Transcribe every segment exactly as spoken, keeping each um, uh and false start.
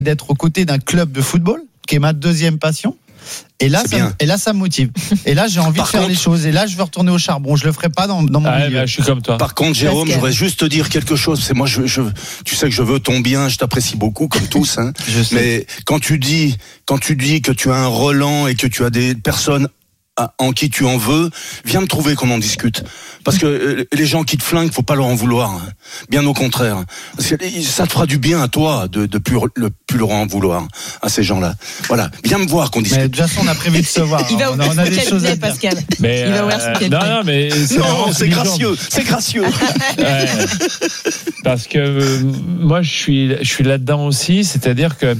d'être aux côtés d'un club de football, qui est ma deuxième passion. Et là, ça, et là, ça me motive. Et là, j'ai envie Par de faire contre, les choses. Et là, je veux retourner au charbon. Je le ferai pas dans, dans mon ah, milieu. Bah, je suis comme toi. Par contre, Jérôme, je voudrais juste te dire quelque chose. C'est moi, je, je, tu sais que je veux ton bien. Je t'apprécie beaucoup, comme tous. Hein. Mais quand tu dis, quand tu dis que tu as un Roland et que tu as des personnes en qui tu en veux, viens me trouver qu'on en discute. Parce que les gens qui te flinguent, faut pas leur en vouloir. Bien au contraire. Ça te fera du bien à toi de, de plus, le, plus leur en vouloir à ces gens-là. Voilà. Viens me voir qu'on discute. Mais de toute façon, on a prévu de se voir. Il va ouvrir son cabinet, Pascal. Mais Il va ouvrir son cabinet. Non, non, mais c'est, non, c'est gracieux. C'est gracieux. Ouais. Parce que euh, moi, je suis, je suis là-dedans aussi. C'est-à-dire que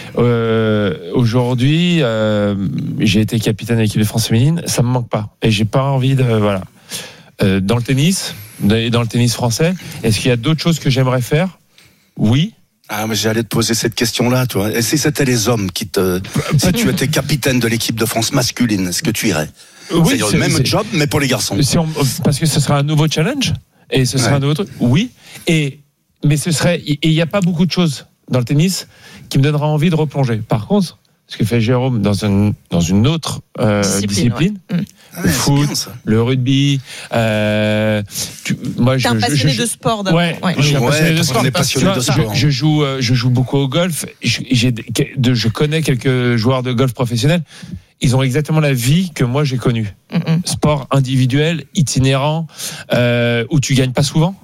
euh, aujourd'hui, euh, j'ai été capitaine de l'équipe de France féminine. Ça me manque pas, et j'ai pas envie de voilà. Euh, dans le tennis, dans le tennis français, est-ce qu'il y a d'autres choses que j'aimerais faire ? Oui. Ah, mais j'allais te poser cette question-là, toi. Et si c'était les hommes qui te, si tu étais capitaine de l'équipe de France masculine, est-ce que tu irais ? Oui, c'est-à-dire c'est le même c'est... job, mais pour les garçons. Si on... Parce que ce sera un nouveau challenge et ce sera ouais. un nouveau truc. Oui. Et mais ce serait, et il n'y a pas beaucoup de choses dans le tennis qui me donnera envie de replonger. Par contre, ce que fait Jérôme dans une dans une autre euh, discipline, discipline ouais. le ouais, foot, bien, le rugby. Euh, tu, moi, T'es je, un passionné je, je, de sport. Ouais, ouais. je suis un ouais, passionné de sport. On est passionné de sport. Je, je joue, je joue beaucoup au golf. Je, j'ai, de, je connais quelques joueurs de golf professionnels. Ils ont exactement la vie que moi j'ai connue. Mm-hmm. Sport individuel, itinérant, euh, où tu gagnes pas souvent.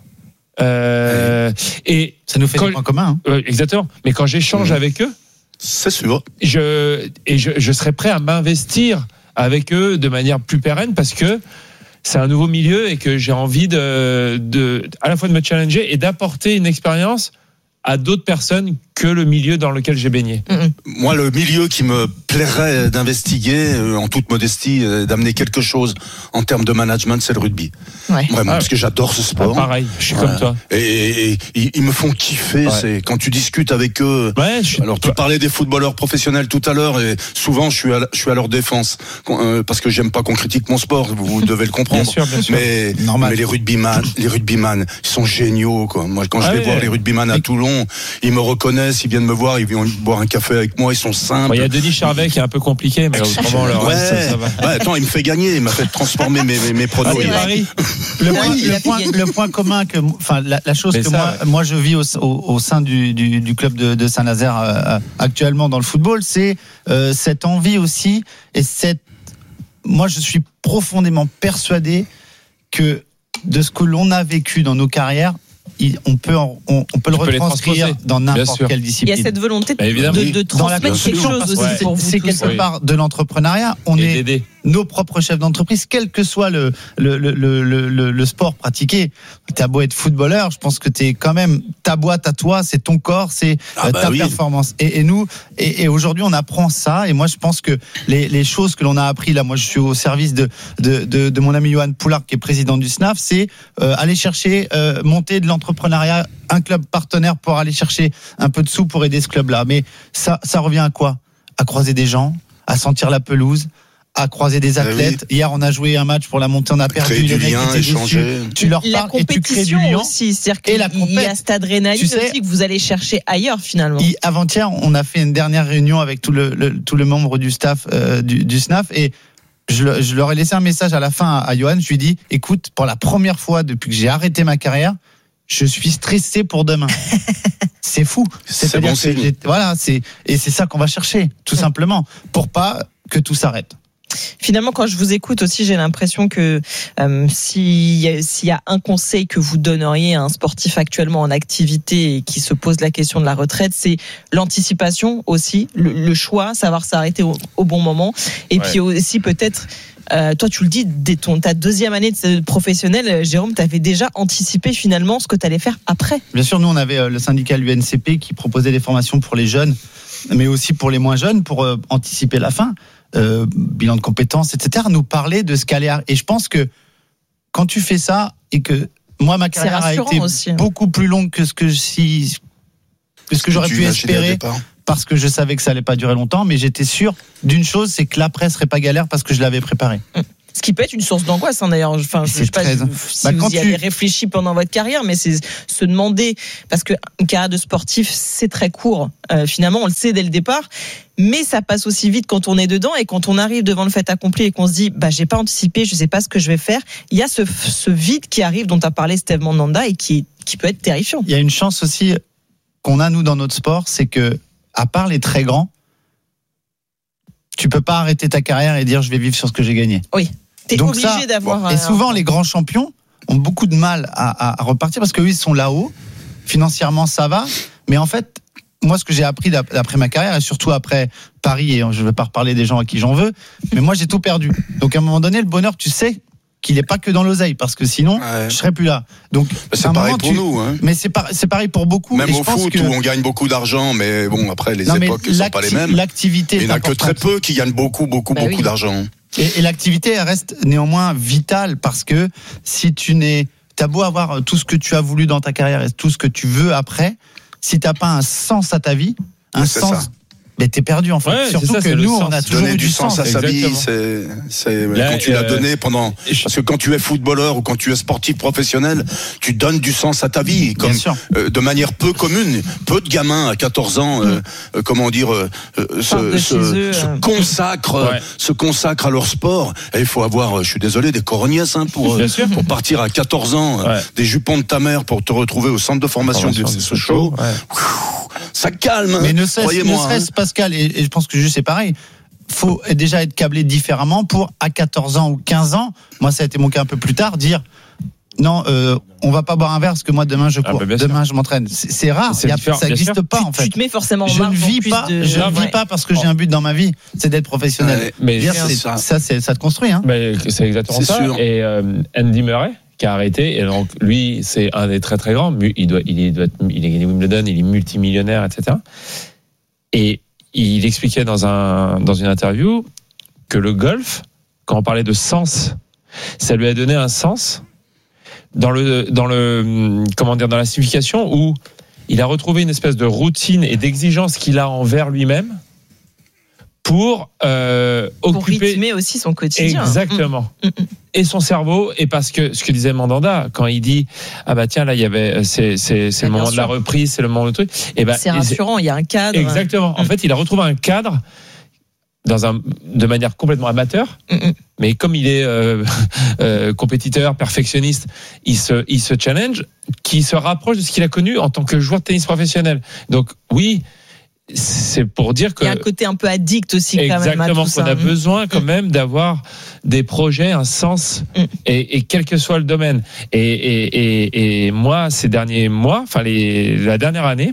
Euh, et ça nous fait quand, des points communs. Hein. Euh, exactement. Mais quand j'échange mmh. avec eux, c'est sûr. Je et je, je serais prêt à m'investir avec eux de manière plus pérenne parce que c'est un nouveau milieu et que j'ai envie de, de à la fois de me challenger et d'apporter une expérience à d'autres personnes que le milieu dans lequel j'ai baigné. Mmh. Moi, le milieu qui me plairait d'investiguer, euh, en toute modestie, euh, d'amener quelque chose en termes de management, c'est le rugby. Ouais. Vraiment, ah, parce que j'adore ce sport. Ah, pareil, je suis ouais. comme toi. Et, et, et ils, ils me font kiffer. Ouais. C'est quand tu discutes avec eux. Ouais, je suis... Alors, tu parlais des footballeurs professionnels tout à l'heure, et souvent, je suis à, je suis à leur défense euh, parce que j'aime pas qu'on critique mon sport. Vous, vous devez le comprendre. Bien sûr, bien sûr. Mais, mais les rugbyman, les rugbyman, ils sont géniaux, quoi. Moi, quand je ah, vais ouais. voir les rugbyman à Toulon, ils me reconnaissent, ils viennent me voir, ils viennent boire un café avec moi, ils sont simples. Il y a Denis Charvet qui est un peu compliqué, mais autrement, le ouais. reste, ça, ça va. Ouais, attends, il me fait gagner, il m'a fait transformer mes, mes, mes produits. Ah, Paris. Le, point, le, point, le point commun, que, enfin, la, la chose mais que ça, moi, ouais. moi je vis au, au, au sein du, du, du club de, de Saint-Nazaire euh, actuellement dans le football, c'est euh, cette envie aussi, et cette. Moi, je suis profondément persuadé que de ce que l'on a vécu dans nos carrières, on peut, on, on peut le retranscrire dans n'importe quelle discipline. Il y a cette volonté de, bah, de, de transmettre quelque chose aussi ouais. pour vous. C'est quelque oui. part de l'entrepreneuriat. On et est d'aider. Nos propres chefs d'entreprise, quel que soit le, le, le, le, le, le sport pratiqué. T'as beau être footballeur, je pense que t'es quand même, ta boîte à toi, c'est ton corps, c'est ah bah ta oui. performance. Et, et nous, et, et aujourd'hui, on apprend ça. Et moi, je pense que les, les choses que l'on a appris, là, moi, je suis au service de, de, de, de mon ami Johan Poulard, qui est président du S N A F, c'est euh, aller chercher, euh, monter de l'entrepreneuriat, un club partenaire pour aller chercher un peu de sous pour aider ce club-là. Mais ça, ça revient à quoi ? À croiser des gens, à sentir la pelouse, à croiser des athlètes. Oui. Hier, on a joué un match pour la montée, on a perdu. Créer les du mecs lien, étaient échanger. Déçus. Tu leur la parles et tu crées du lien. Aussi, c'est-à-dire qu'il et la y a cette adrénaline tu sais, aussi que vous allez chercher ailleurs finalement. Avant-hier, on a fait une dernière réunion avec tout le, le, tout le membre du staff euh, du, du S N A F et je, je leur ai laissé un message à la fin à, à Johan. Je lui ai dit, écoute, pour la première fois depuis que j'ai arrêté ma carrière, je suis stressé pour demain. C'est fou. C'est bon que j'ai, voilà, c'est et c'est ça qu'on va chercher, tout ouais. simplement, pour pas que tout s'arrête. Finalement, quand je vous écoute aussi, j'ai l'impression que euh, si, s'il y a un conseil que vous donneriez à un sportif actuellement en activité et qui se pose la question de la retraite, c'est l'anticipation aussi, le, le choix, savoir s'arrêter au, au bon moment, et ouais. puis aussi peut-être. Euh, toi, tu le dis, dès ton, ta deuxième année de professionnel, Jérôme, tu avais déjà anticipé finalement ce que tu allais faire après. Bien sûr, nous, on avait le syndicat l'U N C P qui proposait des formations pour les jeunes, mais aussi pour les moins jeunes, pour euh, anticiper la fin, euh, bilan de compétences, et cetera, nous parler de ce qu'allait arriver. Et je pense que quand tu fais ça, et que moi, ma carrière a été aussi. beaucoup plus longue que ce que, si, que, ce que j'aurais pu espérer. Parce que je savais que ça allait pas durer longtemps, mais j'étais sûr d'une chose, c'est que l'après serait pas galère parce que je l'avais préparé. Ce qui peut être une source d'angoisse, hein, d'ailleurs. Enfin, je C'est sais pas très... si bah, vous y tu... avez réfléchi pendant votre carrière, mais c'est se demander, parce qu'une carrière de sportif, c'est très court. Euh, finalement, on le sait dès le départ. Mais ça passe aussi vite quand on est dedans, et quand on arrive devant le fait accompli et qu'on se dit, bah, j'ai pas anticipé, je sais pas ce que je vais faire. Il y a ce, ce vide qui arrive, dont a parlé Steve Mandanda, et qui, qui peut être terrifiant. Il y a une chance aussi qu'on a, nous, dans notre sport, c'est que, à part les très grands, tu peux pas arrêter ta carrière et dire, je vais vivre sur ce que j'ai gagné. Oui. T'es Donc obligé ça, d'avoir. Bon, un... Et souvent, les grands champions ont beaucoup de mal à, à repartir parce qu'eux, ils sont là-haut. Financièrement, ça va. Mais en fait, moi, ce que j'ai appris d'après ma carrière, et surtout après Paris, et je ne vais pas reparler des gens à qui j'en veux, mais moi, j'ai tout perdu. Donc, à un moment donné, le bonheur, tu sais qu'il n'est pas que dans l'oseille, parce que sinon, ouais. je serais plus là. Donc, c'est pareil moment, pour tu... nous. Hein. Mais c'est, par... c'est pareil pour beaucoup. Même et au je pense foot, que... où on gagne beaucoup d'argent, mais bon, après, les non, époques ne sont pas les mêmes. L'activité Il n'y en a que très peu qui gagnent beaucoup, beaucoup, bah, beaucoup oui. d'argent. Et, et l'activité, elle reste néanmoins vitale, parce que si tu n'es... T'as beau avoir tout ce que tu as voulu dans ta carrière et tout ce que tu veux après, si t'as pas un sens à ta vie, un c'est sens... Ça. Mais t'es perdu en fait. Ouais, surtout ça, que nous, on a toujours donner eu du sens, sens à sa vie. C'est, c'est Là, quand tu l'as euh, donné pendant. Parce que quand tu es footballeur ou quand tu es sportif professionnel, tu donnes du sens à ta vie, comme euh, de manière peu commune. Peu de gamins à quatorze ans, euh, euh, comment dire, euh, se, se, eux, se euh... consacrent, ouais. se consacrent à leur sport. Et il faut avoir, je suis désolé, des corognasses hein, pour euh, pour partir à quatorze ans, ouais. des jupons de ta mère pour te retrouver au centre de formation du C S O. Ça calme. Mais ne serait-ce, ne serait-ce Pascal, et, et je pense que juste c'est pareil, faut déjà être câblé différemment pour, à quatorze ans ou quinze ans, moi ça a été mon cas un peu plus tard, dire non, euh, on va pas boire un verre parce que moi demain je cours, ah bah demain je m'entraîne. C'est, c'est rare, c'est y a, ça n'existe pas en fait. Tu te mets forcément en je ne vis pas, de... je ne vis ouais. pas parce que j'ai un but dans ma vie, c'est d'être professionnel. Ouais, mais dire, c'est, ça, ça, c'est, ça te construit. Hein. Mais c'est exactement c'est ça. Sûr. Et euh, Andy Murray, qui a arrêté, et donc lui c'est un des très très grands, il doit, il doit, il est gagné Wimbledon, il est multimillionnaire, et cetera. Et il expliquait dans un dans une interview que le golf, quand on parlait de sens, ça lui a donné un sens dans le dans le comment dire dans la signification où il a retrouvé une espèce de routine et d'exigence qu'il a envers lui-même pour euh, pour occuper rythmer aussi son quotidien. Exactement. Mmh. Mmh. Et son cerveau, et parce que ce que disait Mandanda quand il dit ah bah tiens là il y avait c'est c'est c'est bah, le moment sûr. de la reprise, c'est le moment de truc, et ben bah, c'est rassurant, il y a un cadre. Exactement. Mmh. En fait, il a retrouvé un cadre dans un de manière complètement amateur, mmh. mais comme il est euh, euh, compétiteur, perfectionniste, il se il se challenge, qui se rapproche de ce qu'il a connu en tant que joueur de tennis professionnel. Donc oui, c'est pour dire que il y a un côté un peu addict aussi quand exactement, même à tout qu'on ça. a besoin quand même d'avoir des projets, un sens mm. et, et quel que soit le domaine. Et, et, et, et moi, ces derniers mois, enfin les, la dernière année,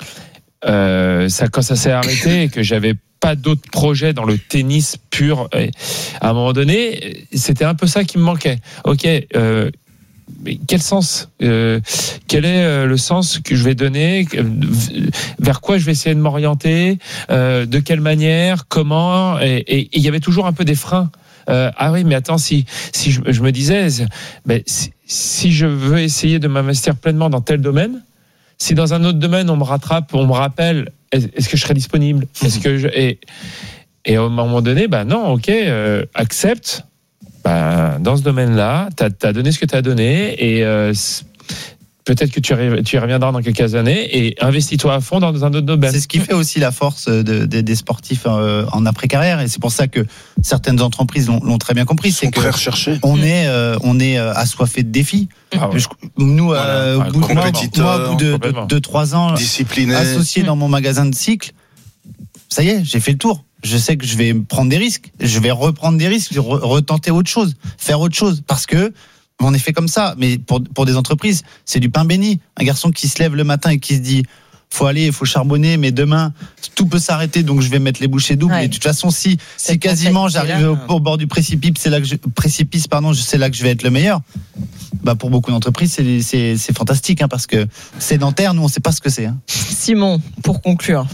euh, ça quand ça s'est arrêté et que j'avais pas d'autres projets dans le tennis pur, à un moment donné, c'était un peu ça qui me manquait. Ok. Euh, Mais quel sens euh, Quel est euh, le sens que je vais donner euh, vers quoi je vais essayer de m'orienter euh, de quelle manière, comment et il y avait toujours un peu des freins. Euh, ah oui, mais attends, si si je, je me disais, ben, si, si je veux essayer de m'investir pleinement dans tel domaine, si dans un autre domaine on me rattrape, on me rappelle, est-ce que je serai disponible ? Est-ce que je et et à un moment donné, ben non, ok, euh, accepte. Ben, dans ce domaine-là, tu as donné ce que tu as donné et euh, peut-être que tu, tu y reviendras dans quelques années et investis-toi à fond dans un autre domaine. C'est ce qui fait aussi la force de, de, des sportifs euh, en après-carrière et c'est pour ça que certaines entreprises l'ont, l'ont très bien compris. C'est que on est, euh, on est euh, assoiffé de défis. Ah ouais. Je, nous, voilà, euh, au bout, moi, moi, au bout de, de, de trois ans, discipliné, associé dans mon magasin de cycle, ça y est, j'ai fait le tour. Je sais que je vais prendre des risques, je vais reprendre des risques, re- retenter autre chose, faire autre chose, parce que on est fait comme ça. Mais pour pour des entreprises, c'est du pain béni. Un garçon qui se lève le matin et qui se dit, faut aller, il faut charbonner, mais demain tout peut s'arrêter, donc je vais mettre les bouchées doubles. Ouais. Et de toute façon, si si quasiment j'arrive au, au bord du précipice, c'est là que je, précipice, pardon, c'est là que je vais être le meilleur. Bah pour beaucoup d'entreprises, c'est c'est c'est fantastique, hein, parce que sédentaire, nous on sait pas ce que c'est. Hein. Simon, pour conclure.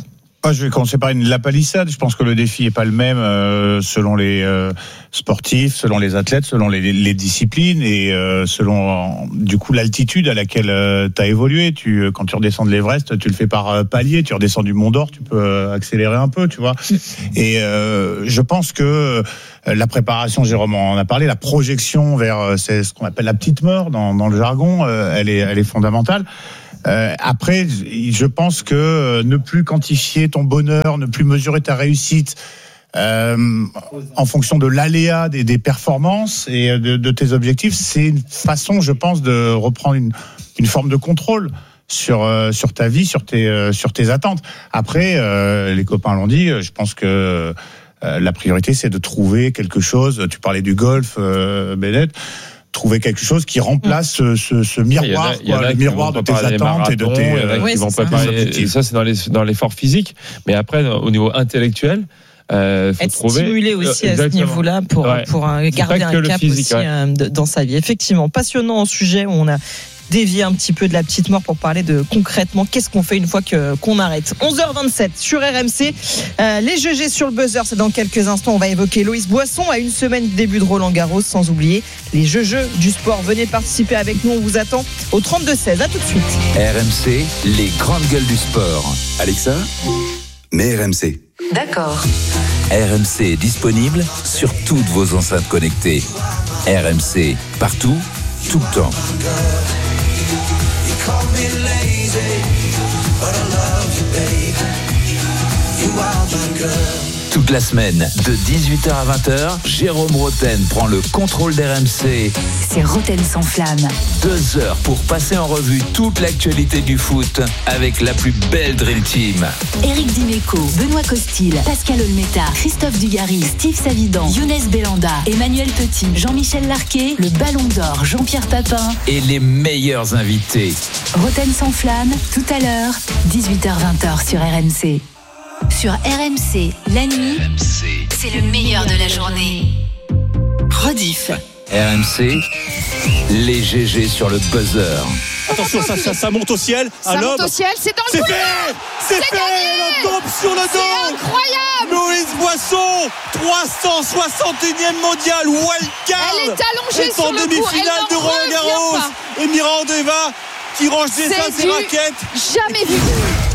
Moi, je vais commencer par une, la palissade. Je pense que le défi est pas le même euh, selon les euh, sportifs, selon les athlètes, selon les, les disciplines et euh, selon du coup l'altitude à laquelle euh, tu as évolué. Tu, quand tu redescends de l'Everest, tu le fais par euh, palier. Tu redescends du Mont d'Or, tu peux euh, accélérer un peu, tu vois. Et euh, je pense que euh, la préparation, Jérôme en a parlé, la projection vers euh, c'est ce qu'on appelle la petite mort dans, dans le jargon, euh, elle est, elle est fondamentale. Euh, après, je pense que ne plus quantifier ton bonheur, ne plus mesurer ta réussite euh, en fonction de l'aléa des, des performances et de, de tes objectifs, c'est une façon, je pense, de reprendre une, une forme de contrôle sur euh, sur ta vie, sur tes euh, sur tes attentes. Après, euh, les copains l'ont dit, je pense que euh, la priorité, c'est de trouver quelque chose. Tu parlais du golf, euh, Bennett. Trouver quelque chose qui remplace ce, ce, ce miroir, il y a, il y a le miroir de tes attentes et de tes. Euh, ouais, qui vont ça. préparer, et ça, c'est dans, les, dans l'effort physique. Mais après, au niveau intellectuel, euh, faut être trouver. Stimulé aussi euh, à ce niveau-là pour, ouais. pour euh, garder un cap physique, aussi ouais. euh, dans sa vie. Effectivement, passionnant sujet où on a dévier un petit peu de la petite mort pour parler de concrètement qu'est-ce qu'on fait une fois que, qu'on arrête. onze heures vingt-sept sur R M C. Euh, les G G sur le buzzer, c'est dans quelques instants. On va évoquer Loïs Boisson à une semaine du début de Roland Garros, sans oublier les G G du sport. Venez participer avec nous, on vous attend au trente-deux seize. À tout de suite. R M C, les grandes gueules du sport. Alexa, mets R M C. D'accord. R M C est disponible sur toutes vos enceintes connectées. R M C, partout, tout le temps. Call me lazy, but I love you, baby. You are my girl. Toute la semaine, de dix-huit heures à vingt heures, Jérôme Roten prend le contrôle d'R M C. C'est Roten sans flamme. Deux heures pour passer en revue toute l'actualité du foot avec la plus belle Dream Team. Éric Dimeco, Benoît Costil, Pascal Olmeta, Christophe Dugarry, Steve Savidan, Younes Belanda, Emmanuel Petit, Jean-Michel Larquet, le Ballon d'Or, Jean-Pierre Papin. Et les meilleurs invités. Roten sans flamme, tout à l'heure, dix-huit heures vingt sur R M C. Sur R M C, la nuit, R M C. C'est le meilleur de la journée. Rediff. R M C, les G G sur le buzzer. Attention, ça, ça, ça monte au ciel. Ça monte au ciel, c'est dans le C'est fait C'est, c'est fait gagné. On tombe sur le dos. C'est incroyable. Loïs Boisson, trois cent soixante et unième mondial, wildcard. Elle est allongée sur le demi-finale de Roland Garros. Et Mirandeva qui range déjà ses raquettes. Jamais vu.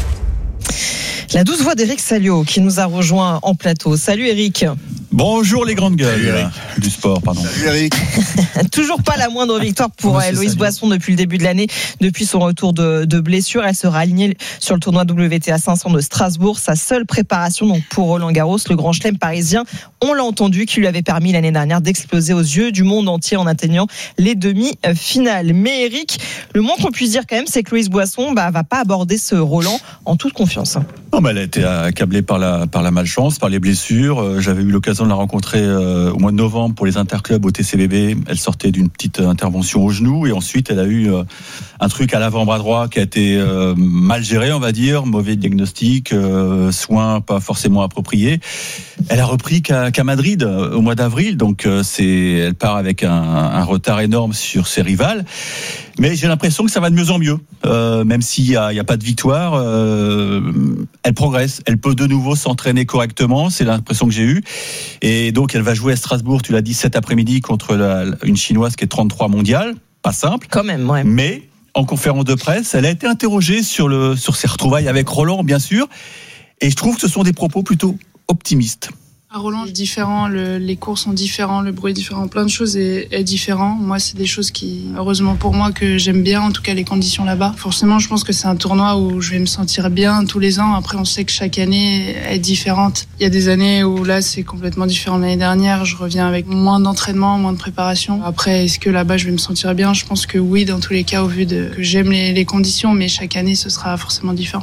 La douce voix d'Éric Salio qui nous a rejoint en plateau. Salut Éric. Bonjour les grandes gueules du sport, pardon. Salut Eric. Toujours pas la moindre victoire pour oh, Loïs Boisson depuis le début de l'année, depuis son retour de, de blessure. Elle sera alignée sur le tournoi W T A cinq cents de Strasbourg, sa seule préparation donc pour Roland Garros, le grand chelem parisien. On l'a entendu, qui lui avait permis l'année dernière d'exploser aux yeux du monde entier en atteignant les demi-finales. Mais Eric, le moins qu'on puisse dire quand même, c'est que Loïs Boisson bah, va pas aborder ce Roland en toute confiance. Non, bah, elle a été accablée par la, par la malchance, par les blessures. J'avais eu l'occasion de la rencontrer euh, au mois de novembre pour les interclubs au T C B B. Elle sortait d'une petite intervention au genou et ensuite elle a eu euh, un truc à l'avant-bras droit qui a été euh, mal géré, on va dire, mauvais diagnostic, euh, soins pas forcément appropriés. Elle a repris qu'à, qu'à Madrid euh, au mois d'avril, donc euh, c'est, elle part avec un, un retard énorme sur ses rivales. Mais j'ai l'impression que ça va de mieux en mieux, euh, même s'il y a, il y a pas de victoire. Euh, elle progresse, elle peut de nouveau s'entraîner correctement, c'est l'impression que j'ai eue. Et donc elle va jouer à Strasbourg, tu l'as dit, cet après-midi contre la, une chinoise qui est trente-trois mondiale, pas simple. Quand même, ouais. Mais en conférence de presse, elle a été interrogée sur le sur ses retrouvailles avec Roland, bien sûr. Et je trouve que ce sont des propos plutôt optimistes. À Roland, c'est différent, le, les cours sont différents, le bruit est différent, plein de choses est, est différent. Moi, c'est des choses qui, heureusement pour moi, que j'aime bien, en tout cas les conditions là-bas. Forcément, je pense que c'est un tournoi où je vais me sentir bien tous les ans. Après, on sait que chaque année est différente. Il y a des années où là, c'est complètement différent. L'année dernière, je reviens avec moins d'entraînement, moins de préparation. Après, est-ce que là-bas, je vais me sentir bien ? Je pense que oui, dans tous les cas, au vu de que j'aime les, les conditions, mais chaque année, ce sera forcément différent.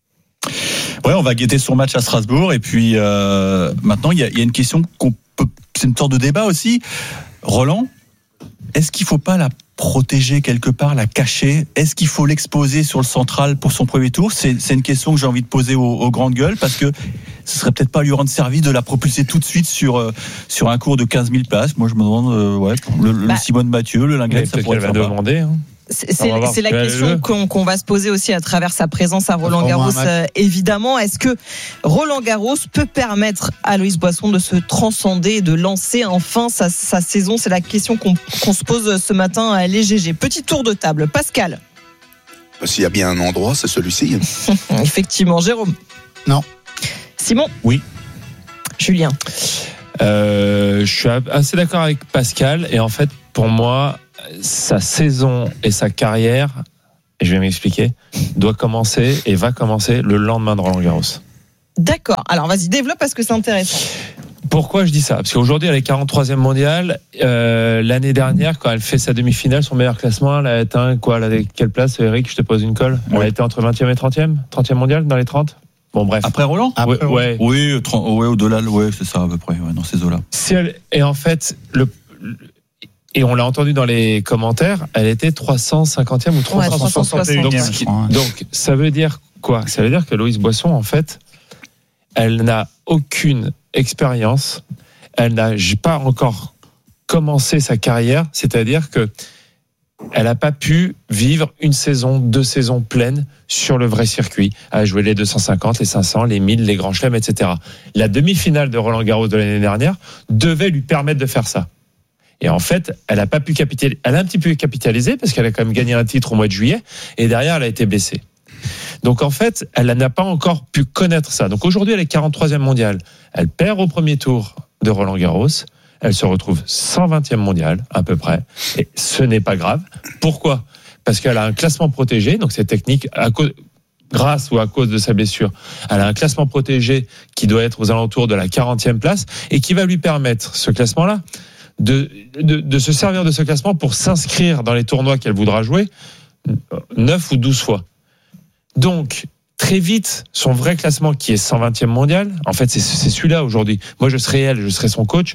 Ouais, on va guetter son match à Strasbourg. Et puis euh, maintenant, il y a, y a une question qu'on peut. C'est une sorte de débat aussi. Roland, est-ce qu'il ne faut pas la protéger quelque part, la cacher ? Est-ce qu'il faut l'exposer sur le central pour son premier tour ? c'est, c'est une question que j'ai envie de poser aux, aux grandes gueules parce que ce serait peut-être pas lui rendre service de la propulser tout de suite sur euh, sur un cours de quinze mille places. Moi, je me demande, euh, ouais, le, bah, le Simone Mathieu, le Linguet, ça pourrait être sympa. Demander, hein. C'est, c'est, c'est la question qu'on, qu'on va se poser aussi à travers sa présence à Roland-Garros, euh, évidemment. Est-ce que Roland-Garros peut permettre à Loïs Boisson de se transcender et de lancer enfin sa, sa saison? C'est la question qu'on, qu'on se pose ce matin à les G G. Petit tour de table. Pascal. S'il y a bien un endroit, c'est celui-ci. Effectivement. Jérôme. Non. Simon. Oui. Julien. Euh, je suis assez d'accord avec Pascal. Et en fait, pour moi, sa saison et sa carrière, et je vais m'expliquer, doit commencer et va commencer le lendemain de Roland-Garros. D'accord. Alors vas-y, développe parce que c'est intéressant. Pourquoi je dis ça? Parce qu'aujourd'hui, elle est quarante-troisième mondiale. Euh, l'année dernière, quand elle fait sa demi-finale, son meilleur classement, elle a atteint quoi? Elle a quelle place, Eric? Je te pose une colle. Elle oui. a été entre vingtième et trentième? trentième mondiale, dans les trente? Bon, bref. Après Roland? Après, ouais. Oui, ouais, ouais, au-delà, ouais, c'est ça à peu près, ouais, dans ces eaux-là. Si elle, et en fait, le, et on l'a entendu dans les commentaires, elle était trois cent cinquantième ou trois cent soixantième. Ouais, donc, donc, ça veut dire quoi? Ça veut dire que Loïs Boisson, en fait, elle n'a aucune expérience. Elle n'a pas encore commencé sa carrière. C'est-à-dire que elle n'a pas pu vivre une saison, deux saisons pleines sur le vrai circuit, à jouer les deux cent cinquante, les cinq cents, les mille, les grands chelems, et cetera. La demi-finale de Roland-Garros de l'année dernière devait lui permettre de faire ça. Et en fait, elle n'a pas pu capitaliser. Elle a un petit peu capitalisé parce qu'elle a quand même gagné un titre au mois de juillet. Et derrière, elle a été blessée. Donc en fait, elle n'a pas encore pu connaître ça. Donc aujourd'hui, elle est quarante-troisième mondiale. Elle perd au premier tour de Roland-Garros. Elle se retrouve cent vingtième mondiale, à peu près. Et ce n'est pas grave. Pourquoi? Parce qu'elle a un classement protégé, donc c'est technique, à cause, grâce ou à cause de sa blessure. Elle a un classement protégé qui doit être aux alentours de la quarantième place et qui va lui permettre, ce classement-là, de, de, de se servir de ce classement pour s'inscrire dans les tournois qu'elle voudra jouer neuf ou douze fois. Donc, très vite, son vrai classement qui est cent vingtième mondial, en fait, c'est, c'est celui-là aujourd'hui. Moi, je serais elle, je serais son coach.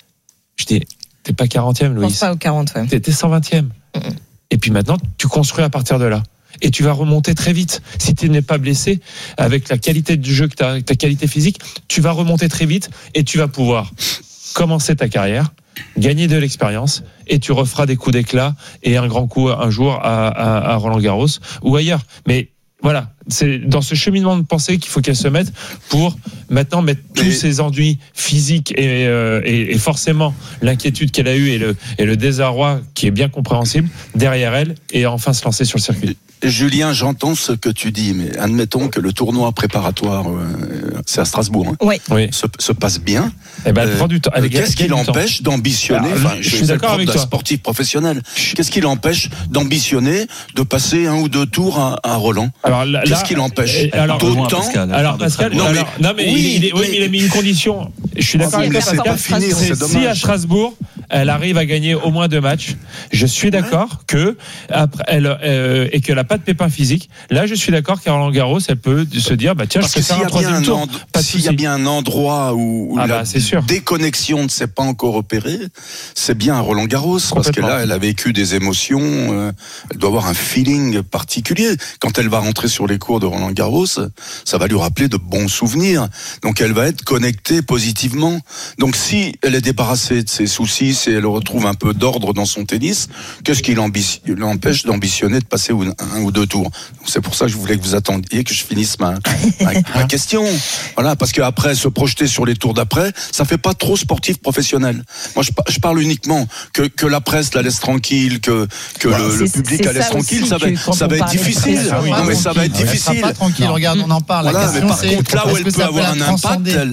Je dis, t'es pas quarantième, Loïs. Je pense pas au quarante, ouais. T'es, t'es cent vingtième. Mm-mm. Et puis maintenant, tu construis à partir de là. Et tu vas remonter très vite. Si tu n'es pas blessé, avec la qualité du jeu que tu as, ta qualité physique, tu vas remonter très vite et tu vas pouvoir commencer ta carrière, gagner de l'expérience et tu referas des coups d'éclat et un grand coup un jour à, à, à Roland-Garros ou ailleurs. Mais voilà, c'est dans ce cheminement de pensée qu'il faut qu'elle se mette pour maintenant mettre tous et... ses ennuis physiques et, euh, et, et forcément l'inquiétude qu'elle a eue et le, et le désarroi qui est bien compréhensible derrière elle et enfin se lancer sur le circuit. Julien, j'entends ce que tu dis, mais admettons que le tournoi préparatoire, euh, c'est à Strasbourg, hein, oui. Oui. Se, se passe bien. Eh ben, elle prend du temps. Elle Qu'est-ce qui l'empêche d'ambitionner? Alors, enfin, je suis d'accord avec toi. Sportif professionnel. Qu'est-ce qui l'empêche d'ambitionner de passer un ou deux tours à, à Roland? Alors là, qu'est-ce qui l'empêche alors, d'autant? Pascal, alors Pascal, non mais, alors, non, mais oui, il, est, oui, mais il a mis une condition. Je suis d'accord avec toi, Pascal. Finir, c'est c'est si à Strasbourg, elle arrive à gagner au moins deux matchs, je suis d'accord ouais. que après, elle euh, et qu'elle n'a pas de pépin physique. Là, je suis d'accord qu'à Roland-Garros, elle peut se dire, bah tiens, parce je peux faire un troisième tour. And... S'il y a bien un endroit où, où ah la bah, c'est sûr. déconnexion ne s'est pas encore opérée, c'est bien à Roland-Garros, parce que là, elle a vécu des émotions. Euh, elle doit avoir un feeling particulier quand elle va rentrer sur les cours de Roland-Garros. Ça va lui rappeler de bons souvenirs. Donc, elle va être connectée positivement. Donc, si elle est débarrassée de ses soucis, si elle retrouve un peu d'ordre dans son tennis, qu'est-ce qui l'empêche d'ambitionner de passer un ou deux tours? Donc, c'est pour ça que je voulais que vous attendiez que je finisse ma, ma, ma question. Voilà, parce qu'après, se projeter sur les tours d'après, ça fait pas trop sportif professionnel. Moi, je, je parle uniquement que, que la presse la laisse tranquille, que, que ouais, le, le public la laisse tranquille. Ça va, ça va être difficile. Ah oui, non, mais ça va être difficile. Elle sera pas tranquille. Non. Regarde, on en parle. Voilà, la mais par contre, là où elle peut avoir un impact, elle...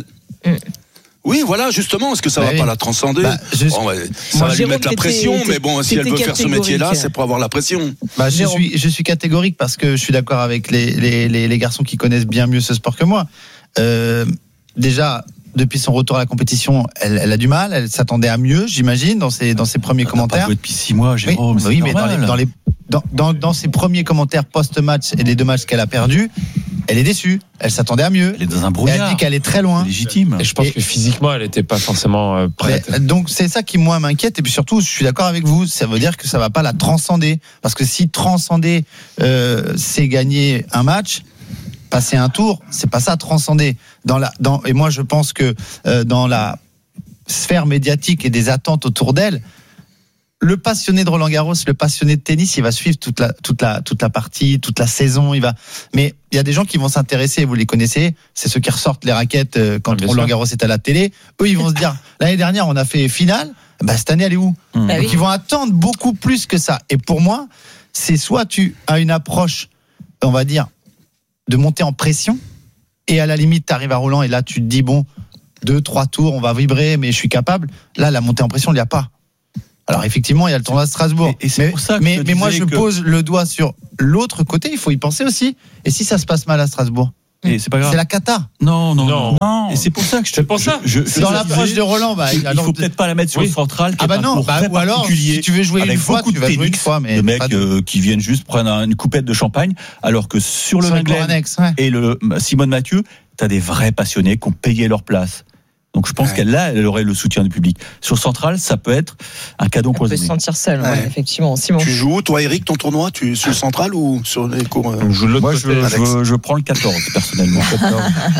Oui, voilà, justement, est-ce que ça bah va oui. pas la transcender? bah, je... bon, ouais, Ça Moi, va lui mettre la pression, mais bon, si elle veut faire ce métier-là, c'est pour avoir la pression. Bah, je, suis, je suis catégorique parce que je suis d'accord avec les, les, les, les garçons qui connaissent bien mieux ce sport que moi. Euh, déjà, depuis son retour à la compétition, elle, elle a du mal, elle s'attendait à mieux, j'imagine, dans ses, dans ses premiers elle commentaires. Pas joué depuis six mois, Jérôme. Oui, oui mais dans, les, dans, les, dans, dans, dans ses premiers commentaires post-match et les deux matchs qu'elle a perdus, elle est déçue. Elle s'attendait à mieux. Elle est dans un brouillard. Et elle dit qu'elle est très loin. C'est légitime. Et je pense et que physiquement, elle n'était pas forcément euh, prête. Mais, donc c'est ça qui moi m'inquiète. Et puis surtout, je suis d'accord avec vous. Ça veut dire que ça va pas la transcender. Parce que si transcender, euh, c'est gagner un match, passer un tour, c'est pas ça transcender. Dans la, dans, et moi, je pense que euh, dans la sphère médiatique et des attentes autour d'elle, le passionné de Roland Garros, le passionné de tennis, il va suivre toute la toute la toute la partie, toute la saison. Il va. Mais il y a des gens qui vont s'intéresser. Vous les connaissez, c'est ceux qui ressortent les raquettes quand ah, Roland Garros est à la télé. Eux, ils vont se dire l'année dernière, on a fait finale. Bah cette année, elle est où ? Mmh. Donc ils vont attendre beaucoup plus que ça. Et pour moi, c'est soit tu as une approche, on va dire, de monter en pression, et à la limite, tu arrives à Roland et là, tu te dis bon, deux, trois tours, on va vibrer, mais je suis capable. Là, la montée en pression, il n'y a pas. Alors effectivement, il y a le tournoi de Strasbourg. Et, et c'est mais, pour ça que mais, je mais moi, je que... pose le doigt sur l'autre côté. Il faut y penser aussi. Et si ça se passe mal à Strasbourg, et c'est pas grave. C'est la cata. Non, non, non. non. Et c'est pour ça que je te. C'est pour ça. Je, je, dans l'approche de Roland, bah, il faut peut-être pas la mettre sur oui. le central. Ah bah non. Bah, ou alors, si tu veux jouer une fois, tu vas jouer une fois, mais de mecs de... euh, qui viennent juste prendre une coupette de champagne, alors que sur le Menglen ouais. et le Simone Mathieu, t'as des vrais passionnés qui ont payé leur place. Donc je pense ouais. qu'elle là, elle aurait le soutien du public. Sur Central, ça peut être un cadeau empoisonné. On peut se sentir seul, ouais. Ouais, effectivement. Simon. Tu joues, toi, Eric, ton tournoi, tu sur le Central ou sur les cours euh... je, Moi, je, je, je prends le quatorze personnellement. quatorze.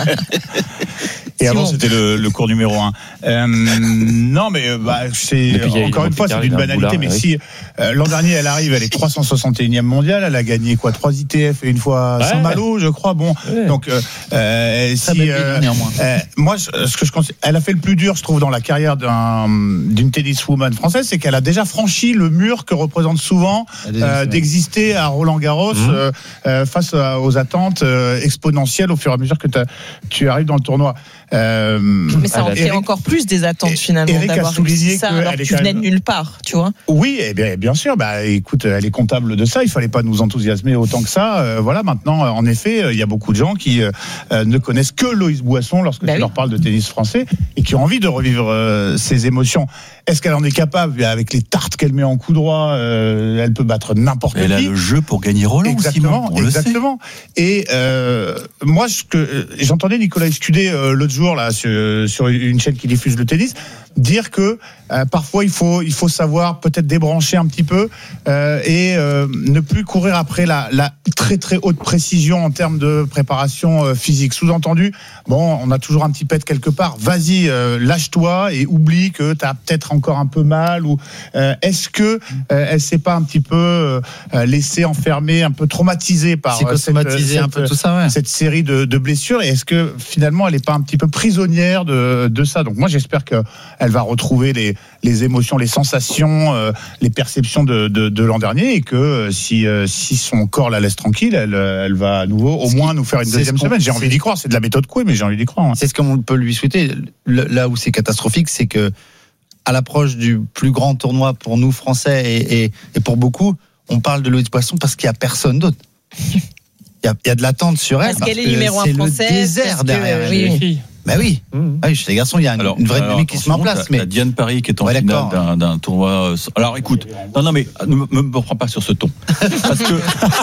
Et avant, c'était le, le cours numéro un. Euh, non, mais bah, c'est encore une fois, c'est d'une banalité. Mais si euh, l'an dernier, elle arrive, elle est trois cent soixante et unième mondiale, elle a gagné quoi, trois I T F et une fois ouais. Saint-Malo, je crois. Bon, ouais. donc euh, euh, si euh, euh, moi, ce que je considère, elle a fait le plus dur, je trouve, dans la carrière d'un, d'une tenniswoman française, c'est qu'elle a déjà franchi le mur que représente souvent euh, d'exister à Roland-Garros mmh. euh, euh, face aux attentes euh, exponentielles au fur et à mesure que tu arrives dans le tournoi. Euh, mais ça en fait encore plus des attentes finalement. Eric d'avoir a souligné ça que alors que tu venais de nulle part, tu vois. Oui, eh bien, bien sûr. Bah, écoute, elle est comptable de ça. Il fallait pas nous enthousiasmer autant que ça. Euh, voilà. Maintenant, en effet, il y a beaucoup de gens qui euh, ne connaissent que Loïs Boisson lorsque bah tu oui. leur parles de tennis français et qui ont envie de revivre euh, ces émotions. Est-ce qu'elle en est capable? Avec les tartes qu'elle met en coup droit, euh, elle peut battre n'importe qui. Elle a le jeu pour gagner Roland. Exactement, Simon, exactement. Et euh, moi, ce que j'entendais Nicolas Escudé euh, l'autre jour là sur, sur une chaîne qui diffuse le tennis dire que euh, parfois il faut il faut savoir peut-être débrancher un petit peu euh, et euh, ne plus courir après la, la très très haute précision en termes de préparation euh, physique. Sous-entendu, bon, on a toujours un petit pet quelque part. Vas-y, euh, lâche-toi et oublie que t'as peut-être encore un peu mal ou euh, est-ce que euh, elle s'est pas un petit peu euh, laissée enfermer, un peu traumatisée par euh, cette, cette, un peu tout ça, ouais. cette série de, de blessures et est-ce que finalement elle est pas un petit peu prisonnière de de ça. Donc moi j'espère que elle va retrouver les, les émotions, les sensations, euh, les perceptions de, de, de l'an dernier et que euh, si, euh, si son corps la laisse tranquille, elle, elle va à nouveau au moins nous faire une deuxième semaine. J'ai envie d'y croire, c'est de la méthode Coué, mais j'ai envie d'y croire. Hein. C'est ce qu'on peut lui souhaiter. Le, là où c'est catastrophique, c'est que à l'approche du plus grand tournoi pour nous Français et, et, et pour beaucoup, on parle de Loïs Boisson parce qu'il n'y a personne d'autre. Il y a, il y a de l'attente sur elle. Parce, parce qu'elle est numéro un française. C'est le désert derrière elle. Oui, oui. Bah oui, mmh. oui, chez les garçons, il y a une, alors, une vraie dynamique qui se met en place. Mais Diane Paris qui est en ouais, finale d'un, d'un tournoi. Alors écoute, non, non, mais ne me, me prends pas sur ce ton, parce que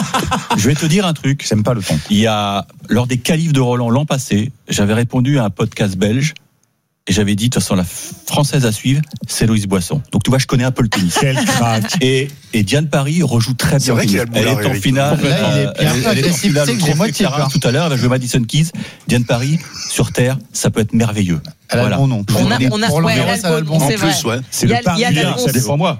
je vais te dire un truc. J'aime pas le ton. Il y a lors des qualifs de Roland l'an passé, j'avais répondu à un podcast belge. Et j'avais dit, de toute façon, la française à suivre, c'est Loïs Boisson. Donc, tu vois, je connais un peu le tennis. Quel crack. Et, et Diane Paris rejoue très bien. C'est vrai qu'il a le Elle est en finale. Là, il est bien elle, elle est en finale au Trophée Clara tout à l'heure. Elle va jouer Madison Keys. Diane Paris, sur terre, ça peut être merveilleux. Elle a voilà. le bon nom. On a, on a, ouais, elle a le bon nom, c'est vrai. Ouais. C'est le parisien, ça dépend moi.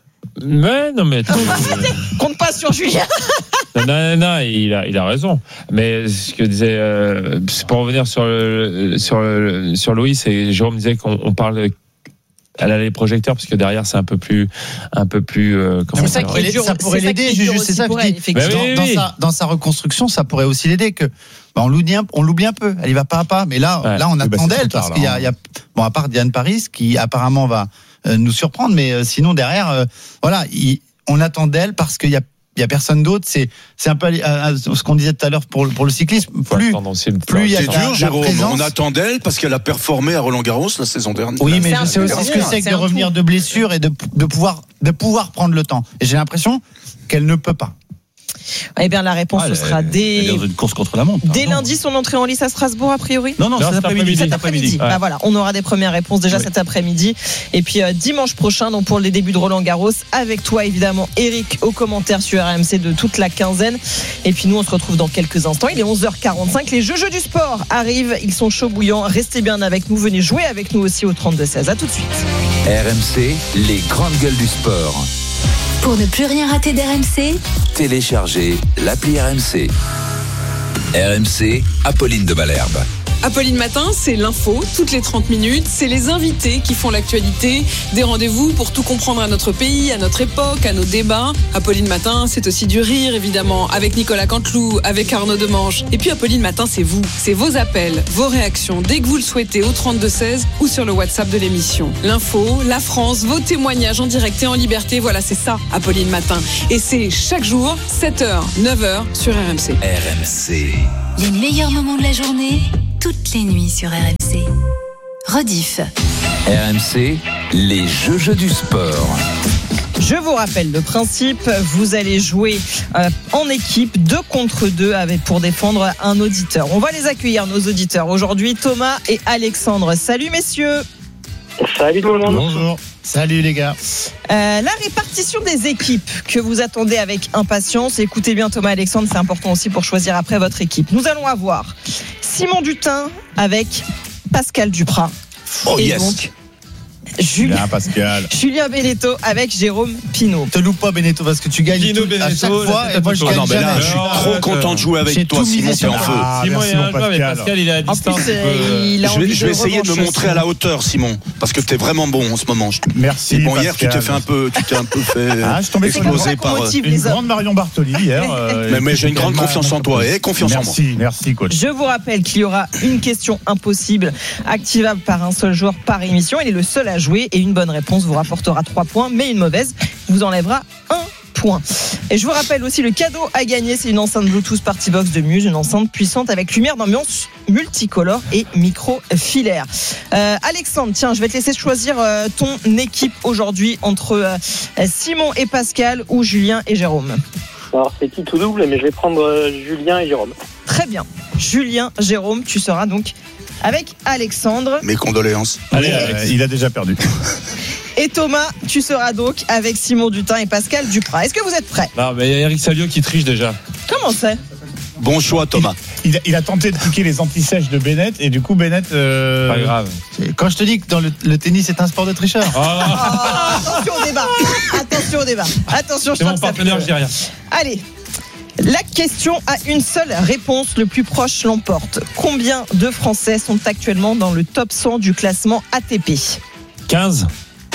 Mais non, mais. Compte pas sur Julien. Non, non, non, il a, il a raison. Mais ce que disait, euh, c'est pour revenir sur le, sur le, sur Loïs et Jérôme disait qu'on on parle. Elle a les projecteurs parce que derrière c'est un peu plus, un peu plus. Euh, comment ça, ça, dur, ça pourrait l'aider. Juju, c'est ça que je dis. Bah oui, dans, oui. Dans, sa, dans sa reconstruction, ça pourrait aussi l'aider. Que bah on l'oublie un, on l'oublie un peu. Elle y va pas à pas. Mais là, ouais. là, on attend bah d'elle parce qu'il y a, il y a, bon, à part Diane Paris qui apparemment va euh, nous surprendre, mais euh, sinon derrière, euh, voilà, il, on attend d'elle parce qu'il y a. Il y a personne d'autre. C'est c'est un peu à, à ce qu'on disait tout à l'heure pour pour le cyclisme. Plus plus il y a c'est dur, la, Jérôme. la on attend d'elle parce qu'elle a performé à Roland Garros la saison dernière. Oui, mais je sais aussi dernière. ce que c'est que de revenir de blessure et de de pouvoir de pouvoir prendre le temps. Et j'ai l'impression qu'elle ne peut pas. Eh bien, la réponse, Ah, ce elle- sera elle dès, est dans une course contre la montre. dès pardon. lundi, son entrée en lice à Strasbourg, a priori. Non, non, Non, cet cet après-midi. après-midi. Cet Cet après-midi. après-midi. Bah voilà, on aura des premières réponses déjà Oui. cet après-midi. Et puis euh, dimanche prochain, donc pour les débuts de Roland Garros, avec toi évidemment, Eric, aux commentaires sur R M C de toute la quinzaine. Et puis nous, on se retrouve dans quelques instants. Il est onze heures quarante-cinq. Les jeux, jeux du sport arrivent. Ils sont chauds bouillants. Restez bien avec nous. Venez jouer avec nous aussi au trente-deux seize. À tout de suite. R M C, les grandes gueules du sport. Pour ne plus rien rater d'R M C, Téléchargez l'appli R M C. R M C, Apolline de Malherbe. Apolline Matin, c'est l'info, toutes les trente minutes. C'est les invités qui font l'actualité. Des rendez-vous pour tout comprendre à notre pays, à notre époque, à nos débats. Apolline Matin, c'est aussi du rire, évidemment, avec Nicolas Canteloup, avec Arnaud Demange. Et puis Apolline Matin, c'est vous. C'est vos appels, vos réactions, dès que vous le souhaitez, au trente-deux seize ou sur le WhatsApp de l'émission. L'info, la France, vos témoignages en direct et en liberté. Voilà, c'est ça, Apolline Matin. Et c'est chaque jour, sept heures, neuf heures, sur R M C. R M C. les meilleurs moments de la journée, toutes les nuits sur R M C. Rediff. R M C, les jeux, jeux du sport. Je vous rappelle le principe, vous allez jouer euh, en équipe, deux contre deux, avec, pour défendre un auditeur. On va les accueillir, nos auditeurs. Aujourd'hui, Thomas et Alexandre. Salut messieurs. Salut tout le monde. Bonjour. Salut les gars. Euh, la répartition des équipes que vous attendez avec impatience. Écoutez bien Thomas et Alexandre, c'est important aussi pour choisir après votre équipe. Nous allons avoir Simon Dutin avec Pascal Duprat. Oh et yes. donc Julien, Bien, Pascal. Julien Beneteau avec Jérôme Pinot. Te loupe pas Beneteau parce que tu gagnes Pino tout, à Beneteau, chaque la fois tête et à moi je tout. gagne Ah non, mais là, jamais. je suis Alors, trop arrête, content de jouer j'ai avec toi, tout misé Simon, sur t'es en toi. feu. Ah, Simon, merci, il y a mon un joueur, mais Pascal. Pascal, il est à En distance. plus, il peut- euh, il a Je vais, envie je vais essayer de me revanche, montrer à la hauteur, Simon, parce que t'es vraiment bon en ce moment. Merci. Et bon, hier, tu Pascal. t'es fait un peu, tu t'es un peu fait Ah, je tombais sur C'est comme ça exploser qu'on par. euh, motive une les hommes. grande Marion Bartoli hier. euh, Mais, mais j'ai une grande tellement- confiance en toi et confiance en moi. Merci, merci coach. Je vous rappelle qu'il y aura une question impossible activable par un seul joueur par émission. Il est le seul à jouer et une bonne réponse vous rapportera trois points, mais une mauvaise vous enlèvera un point. Et je vous rappelle aussi le cadeau à gagner, c'est une enceinte Bluetooth Partybox de Muse, une enceinte puissante avec lumière d'ambiance multicolore et micro filaire. Euh, Alexandre, tiens, je vais te laisser choisir euh, ton équipe aujourd'hui entre euh, Simon et Pascal ou Julien et Jérôme. Alors c'est qui tout double, mais je vais prendre euh, Julien et Jérôme. Très bien. Julien, Jérôme, tu seras donc avec Alexandre. Mes condoléances. Allez, Euh, Alex. il a déjà perdu. Et Thomas, tu seras donc avec Simon Dutin et Pascal Duprat. Est-ce que vous êtes prêts? Non, mais il y a Eric Salio qui triche déjà. Comment c'est? Bon choix, Thomas. Il a, il a tenté de piquer les anti-sèches de Bennett et du coup Bennett. euh, Pas grave. Quand je te dis que dans le, le tennis c'est un sport de tricheur. Ah, Oh, attention au débat. Attention au débat. Attention, je c'est sens mon que ça partenaire, peut- je dis rien. Allez. La question a une seule réponse, le plus proche l'emporte. Combien de Français sont actuellement dans le top cent du classement A T P? quinze.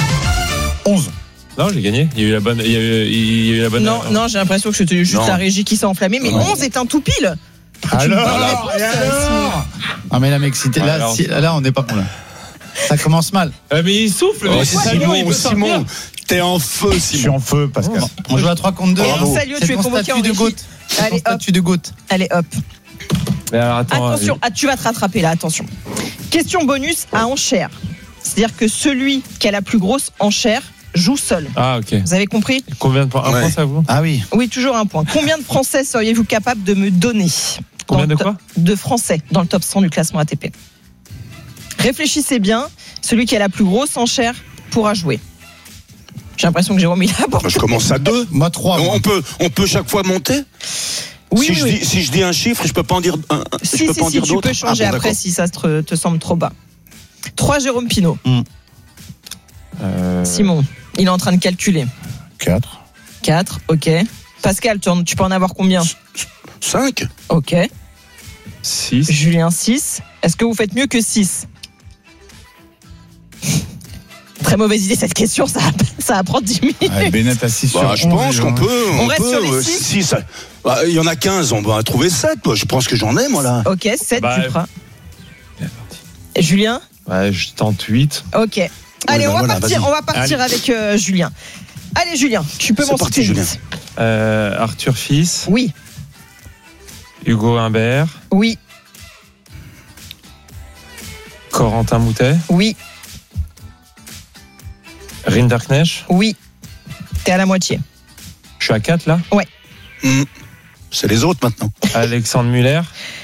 onze. Non, j'ai gagné. Il y a eu la bonne. Il y a eu, il y a eu la bonne. Non, non, j'ai l'impression que c'était juste Non. la régie qui s'est enflammée, mais Non. onze est un tout pile. Tu me Alors, parles alors, réponse, et euh, Simon. alors Ah mais là mec, si t'es Ouais, là, alors- si- là on n'est pas bon là. Ça commence mal. Euh, mais il souffle. Oh, mais c'est Salio, il Simon, peut Simon, sortir. t'es en feu, Je suis Simon. en feu, Pascal. On joue à trois contre deux. Et Bravo. Salio, C'est tu es ton convoqué en statut de régie. goût. C'est Allez, ton hop. statut de goût. Allez, hop. Mais alors, attends. Attention, euh, ah, tu vas te rattraper là, attention. Question bonus à enchère. C'est-à-dire que celui qui a la plus grosse enchère joue seul. Ah, ok. Vous avez compris? Combien de points? Un Ouais. point, ça vous? Ah oui. Oui, toujours un point. Combien de Français seriez-vous capable de me donner? Combien dans de le quoi? top- De Français dans le top cent du classement A T P. Réfléchissez bien. Celui qui a la plus grosse enchère pourra jouer. J'ai l'impression que Jérôme, il a beaucoup. Je commence à deux. Moi trois. moi. On peut, on peut chaque fois monter. Oui, si, oui, je oui. dis, si je dis un chiffre, je peux pas en dire un. je Si, peux si, pas en si, dire tu d'autres. peux changer Ah bon, après d'accord. si ça te, te semble trop bas. trois Jérôme Pinot. Euh, Simon, il est en train de calculer. quatre. quatre, ok. Pascal, tu, en- tu peux en avoir combien? cinq. Ok. six. Julien, six. Est-ce que vous faites mieux que six? Très mauvaise idée cette question, ça, va- ça va prendre dix minutes. Ah, Bennett à six Bah, sur je onze, pense qu'on hein. peut. On reste peut, sur les euh, six si ça- bah, il y en a quinze, on va trouver sept. Je pense que j'en ai, moi, là. Ok, sept, Bah, tu feras. Et Julien? Ouais, je tente huit. Ok. Allez, bah on, va voilà, partir, vas-y. on va partir avec euh, Julien. Allez, Julien, tu peux C'est m'en parti, citer Julien. huit. Euh, Arthur Fils, Oui, Hugo Humbert, oui, Corentin Moutet, oui, Rinderknecht. oui. T'es à la moitié. Je suis à quatre là. Mm. C'est les autres maintenant. Alexandre Muller.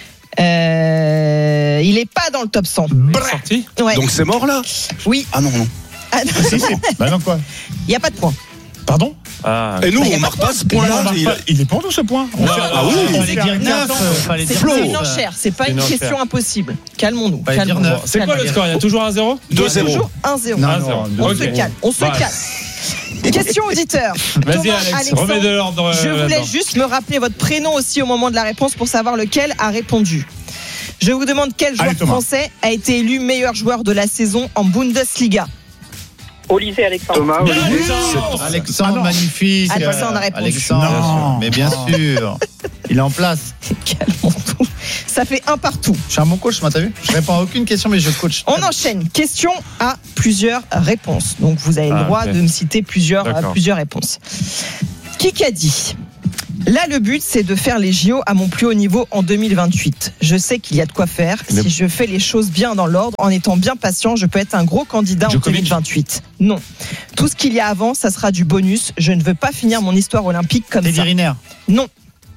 Euh, il est pas dans le top cent. Il est sorti. Ouais. Donc c'est mort là. Oui. Ah non non. Ah, non. Si, si. Bah non, quoi. Il n'y a pas de point. Pardon? Ah. Et nous, Bah, y a on pas marque de pas point. ce point-là. Il, Il- pas- il est pour nous ce point. On Non, fait- ah oui. Il fallait dire neuf. Fallait dire C'est neuf. une enchère, c'est pas C'est une une question enchère. impossible. Calmons-nous. Fallait dire calmons-nous. neuf. C'est quoi le Calmons-nous. score? Il y a toujours un zéro. deux zéro. Toujours un zéro. Non, un non, zéro. On Ok. se calme, on se Bah, calme. Question auditeur. Vas-y Thomas, Alex, Alexandre, remets de l'ordre. Je euh, voulais là-dedans. juste me rappeler votre prénom aussi au moment de la réponse pour savoir lequel a répondu. Je vous demande quel joueur Allez, Thomas. français a été élu meilleur joueur de la saison en Bundesliga. Olysée Alexandre. Thomas, Bien, Olivier. Alexandre. Alexandre, Ah non. magnifique. Alexandre a répondu. Alexandre, Non. mais bien sûr. Il est en place. Calmons-nous. Ça fait un partout. Je suis un bon coach, moi, t'as vu? Je réponds à aucune question, mais je coach. On enchaîne. Question à plusieurs réponses. Donc vous avez le Ah, droit ok. de me citer plusieurs, D'accord. plusieurs réponses. Qui qu'a dit? Là, le but, c'est de faire les J O à mon plus haut niveau en deux mille vingt-huit. Je sais qu'il y a de quoi faire. Mais- Si je fais les choses bien dans l'ordre, en étant bien patient, je peux être un gros candidat en Djokovic. deux mille vingt-huit. Non. Tout ce qu'il y a avant, ça sera du bonus. Je ne veux pas finir mon histoire olympique comme Teddy ça. Riner. Non.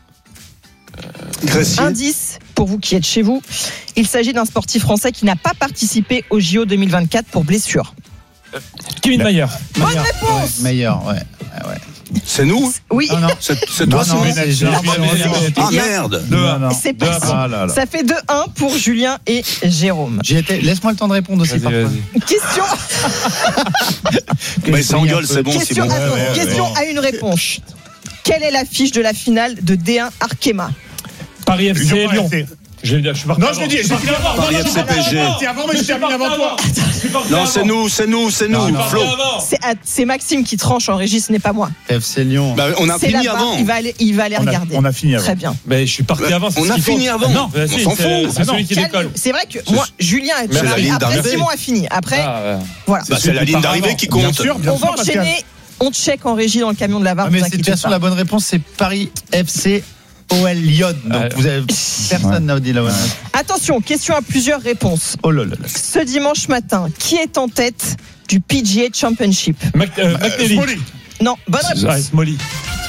Gressier. Indice, pour vous qui êtes chez vous, il s'agit d'un sportif français qui n'a pas participé aux J O deux mille vingt-quatre pour blessure. Kevin Mayer. Bonne Meilleur. réponse. Ouais, meilleur, ouais. Ouais, ouais. C'est nous. Oui. Non, non. C'est c'est toi. Non, non, Simon c'est Jean- Ah merde. deux un. Non, non. C'est pas Deux à ça. Ah là là. Ça fait deux un pour Julien et Jérôme. J'y étais. Laisse-moi le temps de répondre aussi. Vas-y, parfois. vas-y. Question, Mais il s'engueule, c'est bon, question, Simon. attends, ouais, ouais, question ouais. à une réponse. Quelle est l'affiche de la finale de D un Arkema? Paris F C Lyon, Lyon. F C. Je je suis parti Non, avant. je l'ai dit, suis j'ai parti dit avant. Paris Non, non, F C je suis parti P G. avant. C'est avant, mais Je je suis termine parti avant toi. Je suis parti Non, avant. c'est nous, c'est nous, c'est nous. Je suis parti Flo. avant. C'est, à- c'est Maxime qui tranche en régie, ce n'est pas moi. F C Lyon. Bah, on a C'est fini là-bas, avant. il va aller, il va aller On a- regarder. on a fini avant. Très bien. Mais je suis parti avant. c'est On ce a qui fini compte. avant. Non, bah, On si, s'en c'est- fout. C'est Ah non. celui qui Calme- décolle. C'est vrai que moi, Julien est C'est la arrivé. ligne Après, d'arrivée. Simon a fini. Après, Ah, ouais. voilà. Bah, c'est la ligne d'arrivée qui Bien compte. sûr, bien On va sûr, Pascal. enchaîner. On check en régie dans le camion de la VAR. Ah, mais vous c'est de toute inquiétez façon pas. la bonne réponse, c'est Paris F C O L Lyon. Donc Ouais. vous avez personne n'a dit la bonne réponse. Attention, question à plusieurs réponses. Oh là là là. Ce dimanche matin, qui est en tête du P G A Championship? Mac- euh, McNally. Smolly. Non, bonne réponse. Ah, Smolly.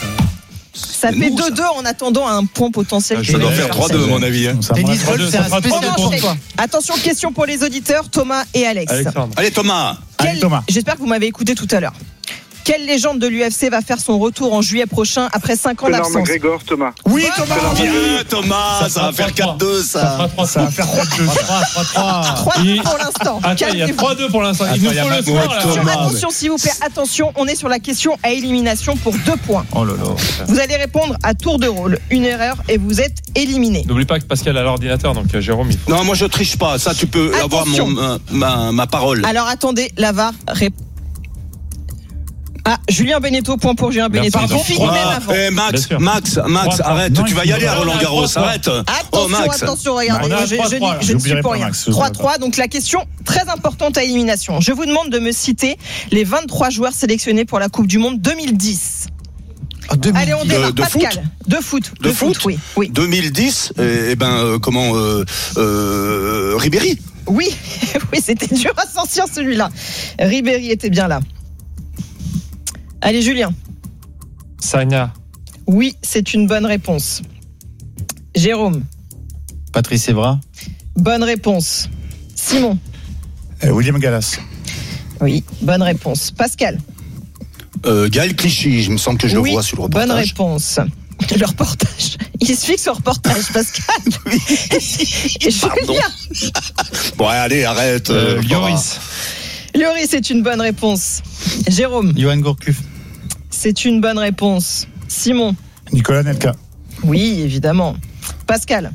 Ça C'est fait nous, ça. deux deux en attendant un point potentiel. Ah, qui Ça est doit le faire meilleur. trois deux, à mon avis. hein. Ça me Tennis reste- golf, c'est un Ça fera trois spécial deux pour pour toi. Attention, question pour les auditeurs, Thomas et Alex. Alexandre. Allez, Thomas. Allez, Quelle- Thomas. J'espère que vous m'avez écouté tout à l'heure. Quelle légende de l'U F C va faire son retour en juillet prochain après cinq ans Conor d'absence? McGregor, Thomas. Oui, Thomas. Bien, Thomas. Ça va faire quatre deux, Ça ça. fera trois Ça va trois. faire quatre deux. trois trois trois. trois Il- pour l'instant. Attends, il y a Calmez-vous. trois deux pour l'instant. Il Attends, nous il y a faut le Mac- score ouais, là. Attention, Thomas. attention, s'il vous plaît, attention, on est sur la question à élimination pour deux points. Oh là là. Vous allez répondre à tour de rôle, une erreur et vous êtes éliminé. N'oublie pas que Pascal a l'ordinateur, donc euh, Jérôme, il faut. Non, moi je triche pas. Ça, tu peux avoir Attention. mon, ma, ma, ma parole. Alors attendez, la V A R répond. Ah, Julien Beneteau, point pour Julien Merci. Beneteau. Pardon, Qui finit même Ah, avant. eh, Bien Max, sûr. Max, Max, Trois, arrête. non, tu il vas faut y aller pas. à Roland Non, Garros. trois, trois. Arrête. Attention, Oh, Max. attention, regardez, On a je, je- trois, je trois, n'y- là. je ne suis J'oublierai pour pas, rien. Max. trois trois, donc la question très importante à élimination. Je vous demande de me citer les vingt-trois joueurs sélectionnés pour la Coupe du Monde deux mille dix. Oh, deux mille Allez, on De- démarre. de Pascal. foot De foot. De foot oui. Oui. deux mille dix, eh, eh ben, euh, comment, euh, euh, Ribéry. Oui, oui, c'était dur à sortir celui-là. Ribéry était bien là. Allez, Julien. Sagna. Oui, c'est une bonne réponse. Jérôme. Patrice Evra. Bonne réponse. Simon. Euh, William Gallas. Oui, bonne réponse. Pascal. Euh, Gaël Clichy, je me semble que je oui, le vois sur le bonne reportage. réponse. Le reportage. Il se fixe au reportage, Pascal. Et Pardon. Julien. Bon, allez, arrête. Euh, euh, Lloris. Lloris, c'est une bonne réponse. Jérôme. Johan Gourcuff. C'est une bonne réponse. Simon. Nicolas Nelka. Oui, évidemment. Pascal.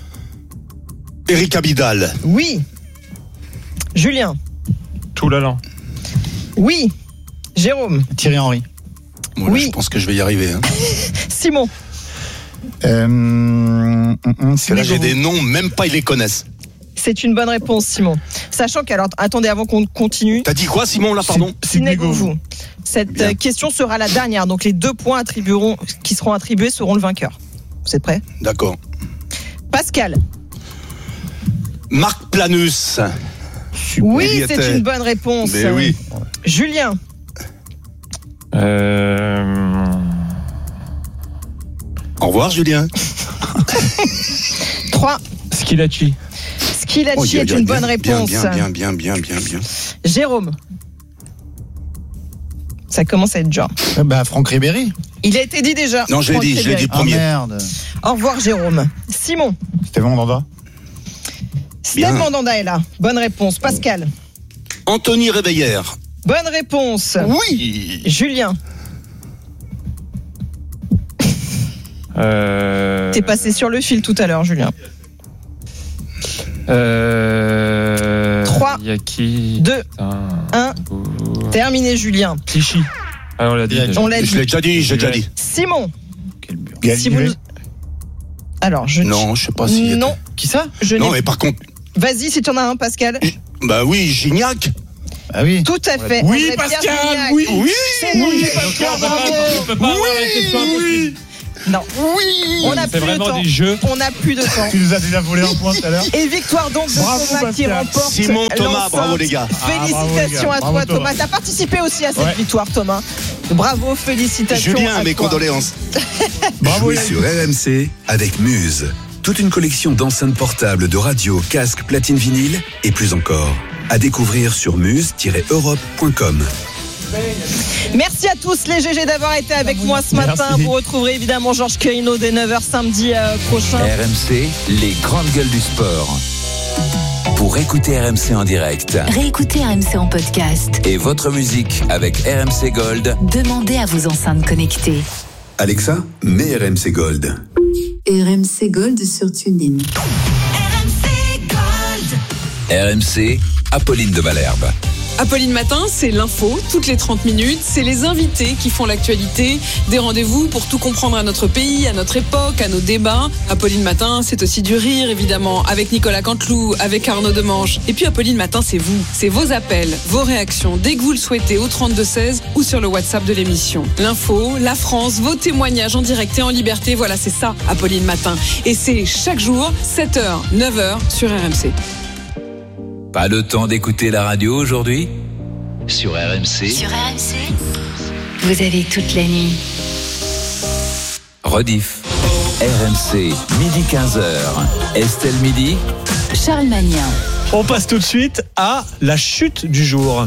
Eric Abidal. Oui. Julien. Toulalan. Oui. Jérôme. Thierry Henry. Bon, là, Oui. Je pense que je vais y arriver. Hein. Simon. Euh, hum, hum, Parce que là, j'ai Sénégal. des noms, même pas ils les connaissent. C'est une bonne réponse, Simon. Sachant qu'alors, attendez, avant qu'on continue. T'as dit quoi, Simon, là, pardon? Sidney Govou. Cette Bien. euh, question sera la dernière, donc les deux points attribueront, qui seront attribués seront le vainqueur. Vous êtes prêts? D'accord. Pascal. Marc Planus. Oui, Il y c'est était. une bonne réponse. Mais oui. Julien. Euh... Au revoir, Julien. trois. Skilacci. Skilacci oh, est une bonne réponse. Bien, bien, bien, bien, bien, bien. Jérôme. Ça commence à être dur. Bah, Franck Ribéry. Il a été dit déjà. Non, je l'ai dit, je l'ai dit premier. Ah, merde. Au revoir, Jérôme. Simon. Stéphane Mandanda. Stéphane Mandanda est là. Bonne réponse. Pascal. Anthony Réveillère. Bonne réponse. Oui. Julien. Euh... T'es passé sur le fil tout à l'heure, Julien. Euh... trois, y a qui... deux, un. Terminé, Julien. Clichy. Ah, on l'a dit. On l'a dit. Je l'ai déjà dit, j'ai déjà dit. Simon. Si vous... Alors, je. Non, je sais pas si. Non. Qui ça? Je non, mais par contre. Vas-y, si tu en as un, Pascal. Bah oui, Gignac. Ah oui. Tout à fait. Oui, Pascal. Oui. Oui. C'est oui, Pascal. Bravo. On peut pas avoir la question impossible. Non. Oui. On n'a plus de temps. Des jeux. On n'a plus de temps. Tu nous as déjà volé un point tout à l'heure. Et victoire donc de bravo, Thomas qui remporte. Simon Thomas, bravo les gars. Félicitations ah, bravo, à toi, Thomas. Thomas. T'as participé aussi à cette ouais. victoire, Thomas. Bravo, félicitations. Julien, à mes toi. condoléances. Bravo. Jouez sur R M C avec Muse. Toute une collection d'enceintes portables, de radios, casques, platines vinyle et plus encore. À découvrir sur muse tiret europe point com. Merci à tous les G G d'avoir été avec moi ce matin. Merci. Vous retrouverez évidemment Georges Querino dès neuf heures samedi euh, prochain. R M C, les grandes gueules du sport. Pour écouter R M C en direct Réécoutez R M C en podcast. et votre musique avec R M C Gold, Demandez à vos enceintes connectées. Alexa, mets R M C Gold. R M C Gold sur TuneIn. R M C, Apolline de Malherbe. Apolline Matin, c'est l'info, toutes les trente minutes, c'est les invités qui font l'actualité, des rendez-vous pour tout comprendre à notre pays, à notre époque, à nos débats. Apolline Matin, c'est aussi du rire, évidemment, avec Nicolas Canteloup, avec Arnaud Demange. Et puis Apolline Matin, c'est vous, c'est vos appels, vos réactions, dès que vous le souhaitez, au trente-deux seize ou sur le WhatsApp de l'émission. L'info, la France, vos témoignages en direct et en liberté, voilà, c'est ça, Apolline Matin. Et c'est chaque jour, sept heures, neuf heures, sur R M C. Pas le temps d'écouter la radio aujourd'hui? Sur R M C. Sur R M C, vous avez toute la nuit. Rediff. R M C, midi quinze heures. Estelle Midi. Charles Magnin. On passe tout de suite à la chute du jour.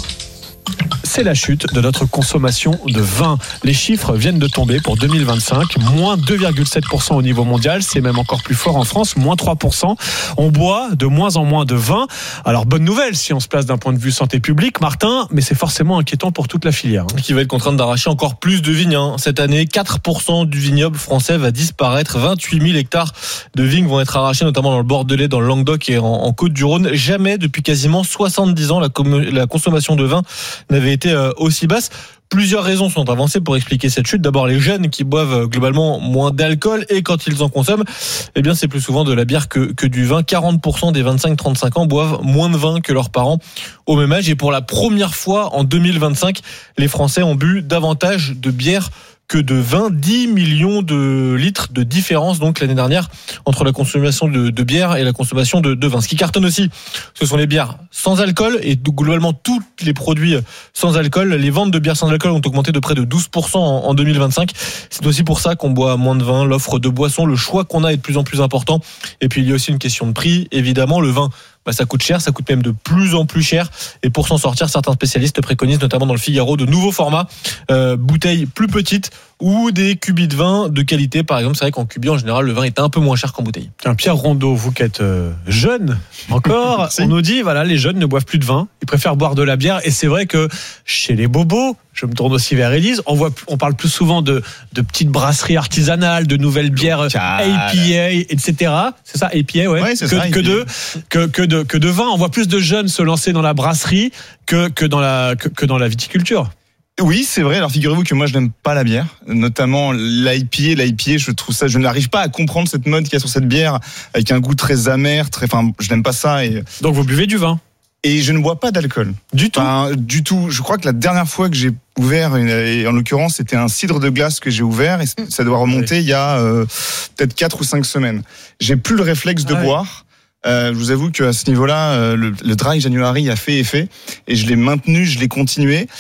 C'est la chute de notre consommation de vin. Les chiffres viennent de tomber pour deux mille vingt-cinq, moins deux virgule sept pour cent au niveau mondial, c'est même encore plus fort en France, moins trois pour cent. On boit de moins en moins de vin. Alors bonne nouvelle si on se place d'un point de vue santé publique, Martin, mais c'est forcément inquiétant pour toute la filière. Qui va être contrainte d'arracher encore plus de vignes. Hein. Cette année, quatre pour cent du vignoble français va disparaître. vingt-huit mille hectares de vignes vont être arrachés, notamment dans le Bordelais, dans le Languedoc et en, en Côte-du-Rhône. Jamais depuis quasiment soixante-dix ans, la, com- la consommation de vin n'avait été euh, aussi basse. Plusieurs raisons sont avancées pour expliquer cette chute. D'abord, les jeunes qui boivent globalement moins d'alcool et quand ils en consomment, eh bien, c'est plus souvent de la bière que, que du vin. quarante pour cent des vingt-cinq trente-cinq ans boivent moins de vin que leurs parents au même âge. Et pour la première fois en deux mille vingt-cinq, les Français ont bu davantage de bière que de vin, dix millions de litres de différence donc l'année dernière entre la consommation de, de bière et la consommation de, de vin. Ce qui cartonne aussi, ce sont les bières sans alcool et globalement tous les produits sans alcool. Les ventes de bières sans alcool ont augmenté de près de douze pour cent en, en deux mille vingt-cinq. C'est aussi pour ça qu'on boit moins de vin. L'offre de boissons, le choix qu'on a est de plus en plus important. Et puis il y a aussi une question de prix. Évidemment, le vin, bah, ça coûte cher, ça coûte même de plus en plus cher. Et pour s'en sortir, certains spécialistes préconisent, notamment dans le Figaro, de nouveaux formats, euh, bouteilles plus petites ou des cubis de vin de qualité. Par exemple, c'est vrai qu'en cubi, en général, le vin est un peu moins cher qu'en bouteille. Tiens, Pierre Rondeau, vous qui êtes euh, jeune encore, on nous dit, voilà, les jeunes ne boivent plus de vin, ils préfèrent boire de la bière. Et c'est vrai que chez les bobos, je me tourne aussi vers Élise, on voit, on parle plus souvent de, de petites brasseries artisanales, de nouvelles bières A P A, et cetera. C'est ça, A P A, ouais. Ouais, c'est que, ça, que de, que, que de, que de vin. On voit plus de jeunes se lancer dans la brasserie que, que dans la, que, que dans la viticulture. Oui, c'est vrai. Alors figurez-vous que moi je n'aime pas la bière, notamment l'I P A. L'I P A, je trouve ça, je n'arrive pas à comprendre cette mode qu'il y a sur cette bière avec un goût très amer, très. Enfin, je n'aime pas ça. Et donc vous buvez du vin. Et je ne bois pas d'alcool. Du tout. Enfin, du tout. Je crois que la dernière fois que j'ai ouvert, et en l'occurrence, c'était un cidre de glace que j'ai ouvert, et ça doit remonter oui. il y a euh, peut-être quatre ou cinq semaines. J'ai plus le réflexe de ah boire. Ouais. Euh, je vous avoue qu'à ce niveau-là, euh, le, le dry January a fait effet, et je l'ai maintenu, je l'ai continué.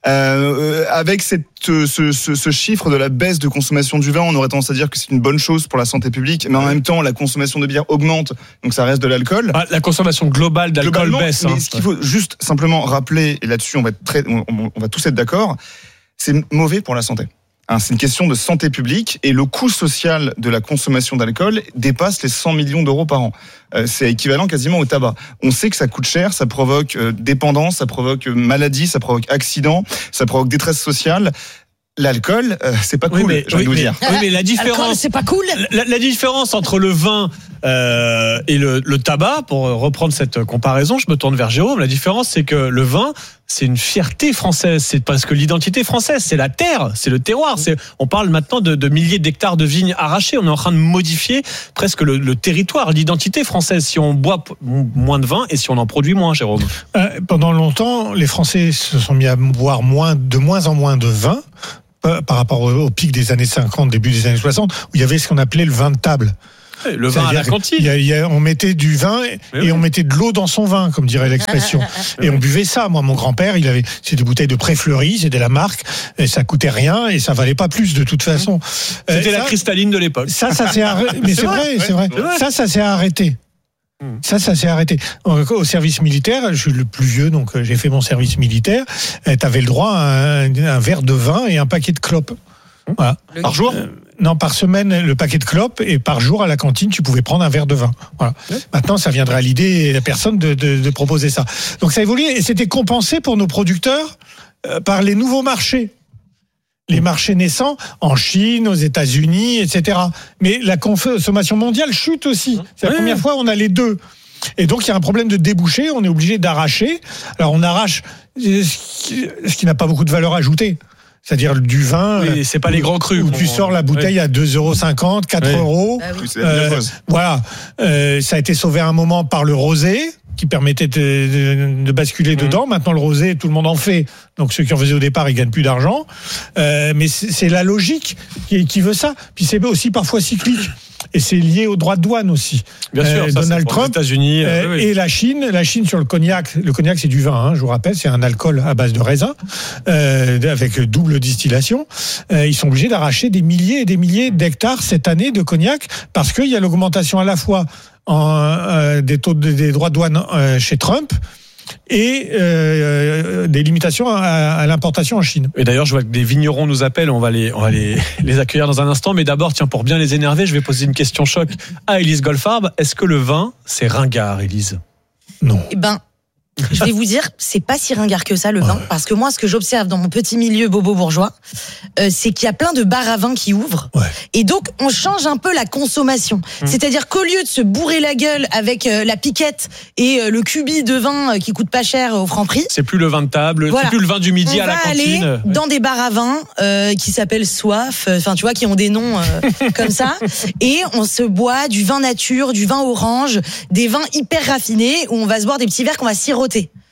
Euh, avec cette, ce, ce, ce chiffre de la baisse de consommation du vin, on aurait tendance à dire que c'est une bonne chose pour la santé publique, mais en même temps, la consommation de bière augmente, donc ça reste de l'alcool. Ah, la consommation globale d'alcool baisse. Mais hein. ce qu'il faut juste simplement rappeler, et là-dessus on va, être très, on, on va tous être d'accord, c'est mauvais pour la santé. Hein, c'est une question de santé publique et le coût social de la consommation d'alcool dépasse les cent millions d'euros par an. Euh, c'est équivalent quasiment au tabac. On sait que ça coûte cher, ça provoque euh, dépendance, ça provoque maladie, ça provoque accident, ça provoque détresse sociale. L'alcool, euh, c'est pas cool, oui, mais, j'ai envie de vous mais, dire. Oui, mais la différence, Alcool, c'est pas cool. La, la différence entre le vin euh, et le, le tabac, pour reprendre cette comparaison, je me tourne vers Jérôme. La différence, c'est que le vin, c'est une fierté française. C'est parce que l'identité française, c'est la terre, c'est le terroir. C'est, on parle maintenant de, de milliers d'hectares de vignes arrachées. On est en train de modifier presque le, le territoire, l'identité française. Si on boit moins de vin et si on en produit moins, Jérôme. Euh, pendant longtemps, les Français se sont mis à boire moins, de moins en moins de vin. Par rapport au pic des années cinquante, début des années soixante, où il y avait ce qu'on appelait le vin de table. Le vin à la cantine. Il y a, il y a, on mettait du vin et oui. on mettait de l'eau dans son vin, comme dirait l'expression. Et on buvait ça. Moi, mon grand-père, il avait, c'était des bouteilles de Pré-Fleury, c'était la marque, et ça coûtait rien et ça valait pas plus de toute façon. C'était euh, la ça, cristalline de l'époque. Ça, ça s'est arrêté. Mais c'est, c'est vrai, vrai, c'est vrai. vrai. Ça, ça s'est arrêté. Ça, ça s'est arrêté. Au service militaire, je suis le plus vieux, donc j'ai fait mon service militaire. T'avais le droit à un, un verre de vin et un paquet de clopes. Voilà. Par jour euh, Non, par semaine, le paquet de clopes, et par jour, à la cantine, tu pouvais prendre un verre de vin. Voilà. Ouais. Maintenant, ça viendrait à l'idée à personne de, de, de proposer ça. Donc ça évolue, et c'était compensé pour nos producteurs euh, par les nouveaux marchés. Les marchés naissants en Chine, aux États-Unis, et cetera. Mais la consommation mondiale chute aussi. C'est la ouais. première fois où on a les deux. Et donc, il y a un problème de débouché. On est obligé d'arracher. Alors, on arrache ce qui n'a pas beaucoup de valeur ajoutée. C'est-à-dire du vin. Oui, c'est pas les grands crus. Où tu sors la bouteille oui. à deux euros cinquante, quatre euros. Ah oui. euh, voilà. Euh, ça a été sauvé à un moment par le rosé, qui permettait de, de, de basculer mmh. dedans. Maintenant, le rosé, tout le monde en fait. Donc, ceux qui en faisaient au départ, ils gagnent plus d'argent. Euh, mais c'est, c'est la logique qui, qui veut ça. Puis c'est aussi parfois cyclique. Et c'est lié aux droits de douane aussi. Bien sûr, euh, ça, Donald Trump, États-Unis, euh, oui, oui. et la Chine, la Chine sur le cognac. Le cognac, c'est du vin, hein, je vous rappelle, c'est un alcool à base de raisin, euh, avec double distillation. Euh, ils sont obligés d'arracher des milliers et des milliers d'hectares cette année de cognac parce qu'il y a l'augmentation à la fois en, euh, des taux de, des droits de douane euh, chez Trump. Et euh, des limitations à, à l'importation en Chine. Et d'ailleurs, je vois que des vignerons nous appellent, on va les, on va les, les accueillir dans un instant. Mais d'abord, tiens, pour bien les énerver, je vais poser une question choc à Élise Goldfarb. Est-ce que le vin, c'est ringard, Élise ? Non. Eh ben, je vais vous dire, c'est pas si ringard que ça, le vin. Ouais. Parce que moi, ce que j'observe dans mon petit milieu bobo bourgeois, euh, c'est qu'il y a plein de bars à vin qui ouvrent. Ouais. Et donc, on change un peu la consommation. Mmh. C'est-à-dire qu'au lieu de se bourrer la gueule avec euh, la piquette et euh, le cubi de vin euh, qui coûte pas cher au Franprix. C'est plus le vin de table, voilà. C'est plus le vin du midi on à la cantine. On va aller dans des bars à vin euh, qui s'appellent Soif, enfin, tu vois, qui ont des noms euh, comme ça. Et on se boit du vin nature, du vin orange, des vins hyper raffinés où on va se boire des petits verres qu'on va siroter.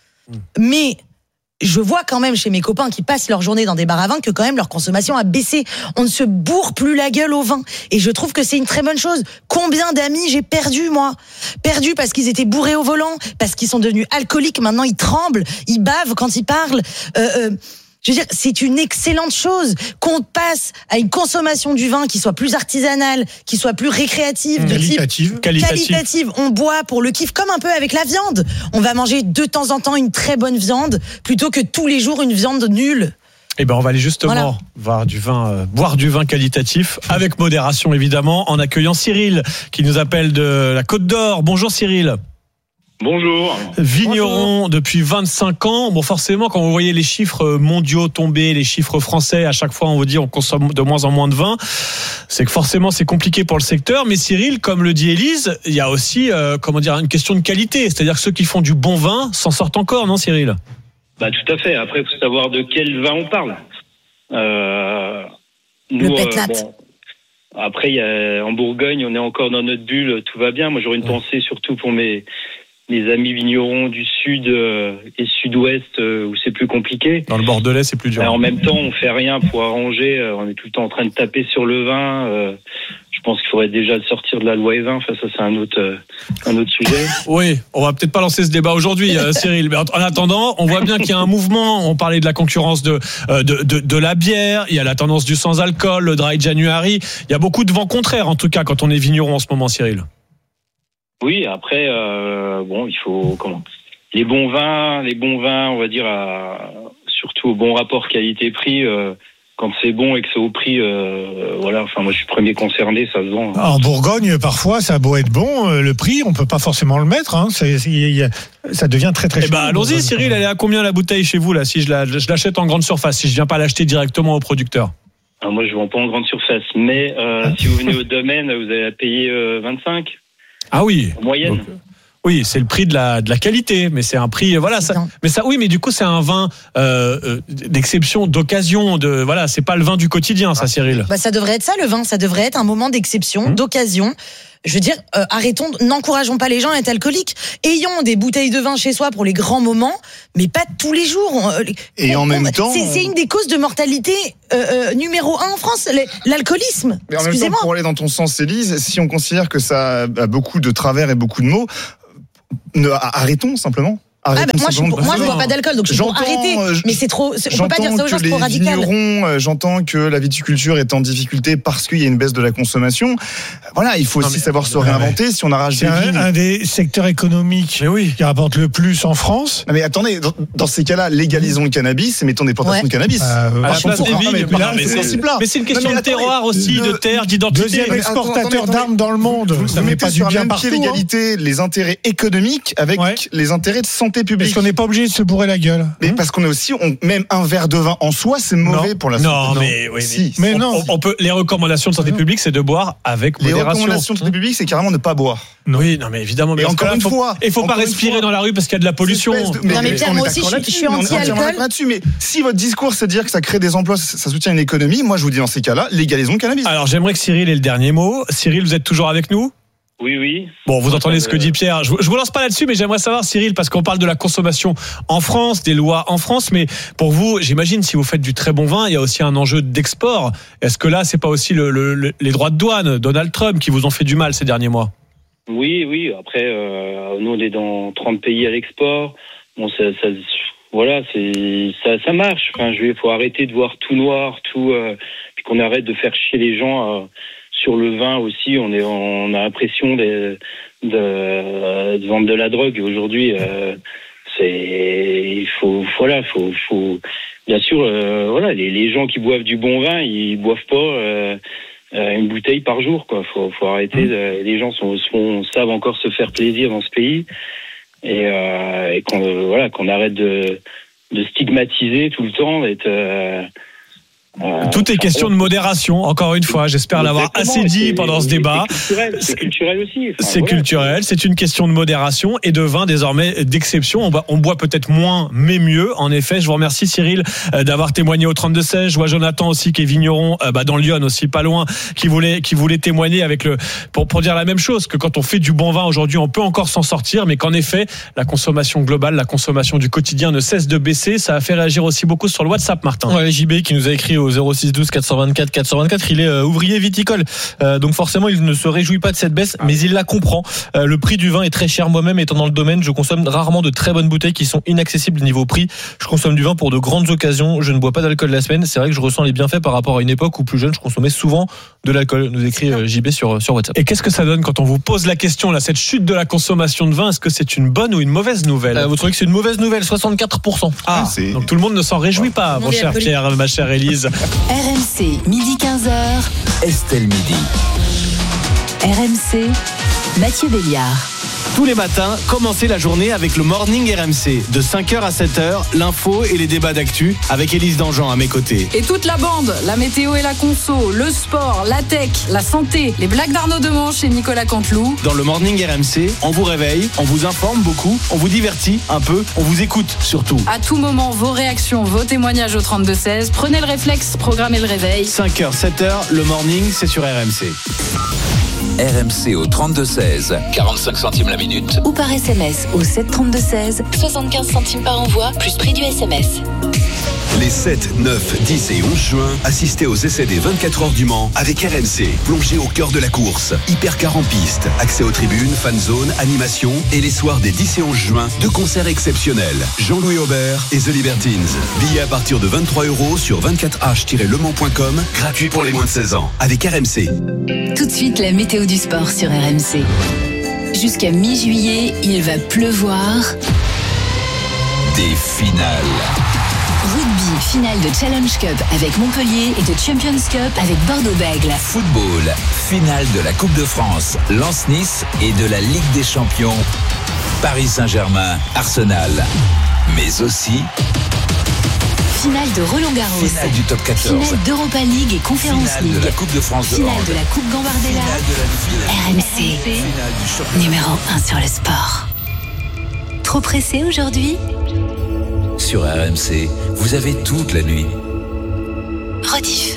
Mais je vois quand même chez mes copains qui passent leur journée dans des bars à vin que quand même leur consommation a baissé. On ne se bourre plus la gueule au vin. Et je trouve que c'est une très bonne chose. Combien d'amis j'ai perdu, moi ? Perdu parce qu'ils étaient bourrés au volant, parce qu'ils sont devenus alcooliques. Maintenant, ils tremblent, ils bavent quand ils parlent. Euh, euh, Je veux dire, c'est une excellente chose qu'on passe à une consommation du vin qui soit plus artisanale, qui soit plus récréative, de qualitative. type qualitative. qualitative. On boit pour le kiff, comme un peu avec la viande. On va manger de temps en temps une très bonne viande plutôt que tous les jours une viande nulle. Eh ben, on va aller justement voilà. voir du vin, euh, boire du vin qualitatif, avec modération évidemment, en accueillant Cyril qui nous appelle de la Côte d'Or. Bonjour Cyril. Bonjour. Vigneron Bonjour. Depuis vingt-cinq ans. Bon, forcément, quand vous voyez les chiffres mondiaux tomber, les chiffres français, à chaque fois, on vous dit on consomme de moins en moins de vin. C'est que forcément, c'est compliqué pour le secteur. Mais Cyril, comme le dit Élise, il y a aussi, euh, comment dire, une question de qualité. C'est-à-dire que ceux qui font du bon vin s'en sortent encore, non, Cyril ? Bah, tout à fait. Après, il faut savoir de quel vin on parle. Euh, nous, le pétnat. Euh, bon, après, y a, en Bourgogne, on est encore dans notre bulle, tout va bien. Moi, j'aurais une ouais. pensée surtout pour mes... les amis vignerons du sud euh, et sud-ouest euh, où c'est plus compliqué. Dans le Bordelais, c'est plus dur. Alors, en même temps, on fait rien pour arranger. Euh, on est tout le temps en train de taper sur le vin. Euh, je pense qu'il faudrait déjà sortir de la loi E vingt. Enfin, ça, c'est un autre, euh, un autre sujet. Oui, on va peut-être pas lancer ce débat aujourd'hui, euh, Cyril. Mais en, en attendant, on voit bien qu'il y a un mouvement. On parlait de la concurrence de, euh, de, de, de la bière. Il y a la tendance du sans-alcool, le dry January. Il y a beaucoup de vents contraires, en tout cas, quand on est vigneron en ce moment, Cyril. Oui, après, euh, bon, il faut comment les bons vins, les bons vins, on va dire, à, surtout au bon rapport qualité-prix. Euh, quand c'est bon et que c'est au prix, euh, voilà. Enfin, moi, je suis premier concerné, ça se vend. En Bourgogne, parfois, ça a beau être bon, le prix, on peut pas forcément le mettre. Hein. C'est, c'est, ça devient très très cher. Eh ben, allons-y, Cyril. Elle est à combien la bouteille chez vous là? Si je, la, je l'achète en grande surface, si je viens pas l'acheter directement au producteur. Alors, moi, je vends pas en grande surface, mais euh, si vous venez au domaine, vous allez la payer euh, vingt-cinq. Ah oui. En moyenne. Donc, oui, c'est le prix de la de la qualité, mais c'est un prix voilà ça. Mais ça, oui, mais du coup, c'est un vin euh, d'exception, d'occasion, de voilà, c'est pas le vin du quotidien, ça, Cyril. Bah, ça devrait être ça, le vin. Ça devrait être un moment d'exception, mmh. d'occasion. Je veux dire, euh, arrêtons, n'encourageons pas les gens à être alcooliques. Ayons des bouteilles de vin chez soi pour les grands moments, mais pas tous les jours. Et on, en même on, temps, c'est, c'est une des causes de mortalité euh, euh, numéro un en France, l'alcoolisme. Mais en même temps, pour aller dans ton sens, Élise, si on considère que ça a beaucoup de travers et beaucoup de maux, ne, arrêtons simplement. Ah bah moi, je, pour, moi, je bois pas d'alcool, donc je suis pour arrêter. Mais c'est trop. C'est, on peut pas dire ça aux gens, c'est trop radical. Vignerons, j'entends que la viticulture est en difficulté parce qu'il y a une baisse de la consommation. Voilà, il faut non aussi savoir se réinventer. Si on arrache c'est des un, vignes, un des secteurs économiques oui. qui rapporte le plus en France. Non mais attendez, dans, dans ces cas-là, légalisons le cannabis et mettons des plantations ouais. de cannabis. Euh, à la place des vignes, mais, mais, mais, c'est, mais c'est une question non, mais de terroir aussi, le, de terre, d'identité. Deuxième exportateur d'armes dans le monde. Ça met pas du bien partout. L'égalité, les intérêts économiques avec les intérêts de santé publique. Est-ce qu'on n'est pas obligé de se bourrer la gueule? Mais parce qu'on est aussi, on, même un verre de vin en soi, c'est mauvais non. pour la santé. Non, mais, oui, si, mais, mais on, non. On, on peut, les recommandations de santé publique, c'est de boire avec les modération. Les recommandations de santé publique, c'est carrément ne pas boire. Oui, non, mais évidemment. Mais et encore là, une faut, fois. Il faut pas respirer dans la rue parce qu'il y a de la pollution. De, mais non, mais Pierre, moi aussi, je, je suis anti-alcool. Là-dessus, mais si votre discours, c'est de dire que ça crée des emplois, ça soutient une économie, moi, je vous dis dans ces cas-là, légalisons le cannabis. Alors, j'aimerais que Cyril ait le dernier mot. Cyril, vous êtes toujours avec nous? Oui, oui. Bon, vous entendez ce que dit Pierre. Je, je vous lance pas là-dessus, mais j'aimerais savoir, Cyril, parce qu'on parle de la consommation en France, des lois en France, mais pour vous, j'imagine, si vous faites du très bon vin, il y a aussi un enjeu d'export. Est-ce que là, c'est pas aussi le, le, le, les droits de douane, Donald Trump, qui vous ont fait du mal ces derniers mois? Oui, oui. Après, euh, nous, on est dans trente pays à l'export. Bon, ça, ça voilà, c'est, ça, ça marche. Enfin, je vais, faut arrêter de voir tout noir, tout, euh, puis qu'on arrête de faire chier les gens. Euh, Sur le vin aussi, on est, on a l'impression de, de, de vendre de la drogue aujourd'hui. Euh, c'est, il faut, voilà, faut, faut, bien sûr, euh, voilà, les, les gens qui boivent du bon vin, ils boivent pas euh, une bouteille par jour, quoi. Faut, faut arrêter. De, les gens sont, sont, savent encore se faire plaisir dans ce pays, et, euh, et qu'on, voilà, qu'on arrête de, de stigmatiser tout le temps, d'être euh, Euh, Tout est question de modération, encore une fois. J'espère l'avoir assez dit pendant ce débat. C'est culturel, c'est culturel aussi. Enfin, c'est voilà. culturel, c'est une question de modération et de vin désormais d'exception. On, on boit peut-être moins, mais mieux. En effet, je vous remercie Cyril d'avoir témoigné au trente-deux seize. Je vois Jonathan aussi qui est vigneron, euh, bah, dans Lyon aussi, pas loin, qui voulait, qui voulait témoigner avec le, pour, pour dire la même chose, que quand on fait du bon vin aujourd'hui, on peut encore s'en sortir, mais qu'en effet, la consommation globale, la consommation du quotidien ne cesse de baisser. Ça a fait réagir aussi beaucoup sur le WhatsApp, Martin. Ouais, J B qui nous a écrit au zéro six douze quatre cent vingt-quatre quatre cent vingt-quatre, il est euh, ouvrier viticole, euh, donc forcément il ne se réjouit pas de cette baisse, mais il la comprend. Euh, le prix du vin est très cher. Moi-même étant dans le domaine, je consomme rarement de très bonnes bouteilles qui sont inaccessibles niveau prix. Je consomme du vin pour de grandes occasions, je ne bois pas d'alcool la semaine. C'est vrai que je ressens les bienfaits par rapport à une époque où plus jeune je consommais souvent de l'alcool, nous écrit euh, J B sur, sur WhatsApp. Et qu'est-ce que ça donne quand on vous pose la question là, cette chute de la consommation de vin, est-ce que c'est une bonne ou une mauvaise nouvelle? euh, Vous trouvez que c'est une mauvaise nouvelle? Soixante-quatre pour cent. Ah, c'est... donc tout le monde ne s'en réjouit pas, mon cher Pierre, ma chère Élise. R M C, midi quinze heures. Estelle Midi. R M C, Mathieu Béliard. Tous les matins, commencez la journée avec le Morning R M C. De cinq heures à sept heures, l'info et les débats d'actu avec Élise Dangean à mes côtés. Et toute la bande, la météo et la conso, le sport, la tech, la santé, les blagues d'Arnaud Demanche et Nicolas Canteloup. Dans le Morning R M C, on vous réveille, on vous informe beaucoup, on vous divertit un peu, on vous écoute surtout. À tout moment, vos réactions, vos témoignages au trente-deux seize. Prenez le réflexe, programmez le réveil. cinq heures, sept heures, le Morning, c'est sur R M C. R M C au trente-deux seize, quarante-cinq centimes la minute. Ou par S M S au sept trente-deux seize, soixante-quinze centimes par envoi, plus prix du S M S. Les sept, neuf, dix et onze juin, assistez aux essais des vingt-quatre heures du Mans avec R M C. Plongez au cœur de la course. Hypercar en piste, accès aux tribunes, fan zone, animation et les soirs des dix et onze juin, deux concerts exceptionnels. Jean-Louis Aubert et The Libertines. Billets à partir de vingt-trois euros sur vingt-quatre h tiret le mans point com, gratuit pour les moins de seize ans. Avec R M C. Tout de suite, la météo du sport sur R M C. Jusqu'à mi-juillet, il va pleuvoir. Des finales. Rugby, finale de Challenge Cup avec Montpellier et de Champions Cup avec Bordeaux-Bègles. Football, finale de la Coupe de France, Lens-Nice et de la Ligue des Champions, Paris Saint-Germain, Arsenal. Mais aussi finale de Roland-Garros, finale du top quatorze, finale d'Europa League et Conference finale League, de la Coupe de France de finale hand, de la Coupe Gambardella. R M C, numéro un sur le sport. Trop pressé aujourd'hui? Sur R M C, vous avez toute la nuit. Rediff.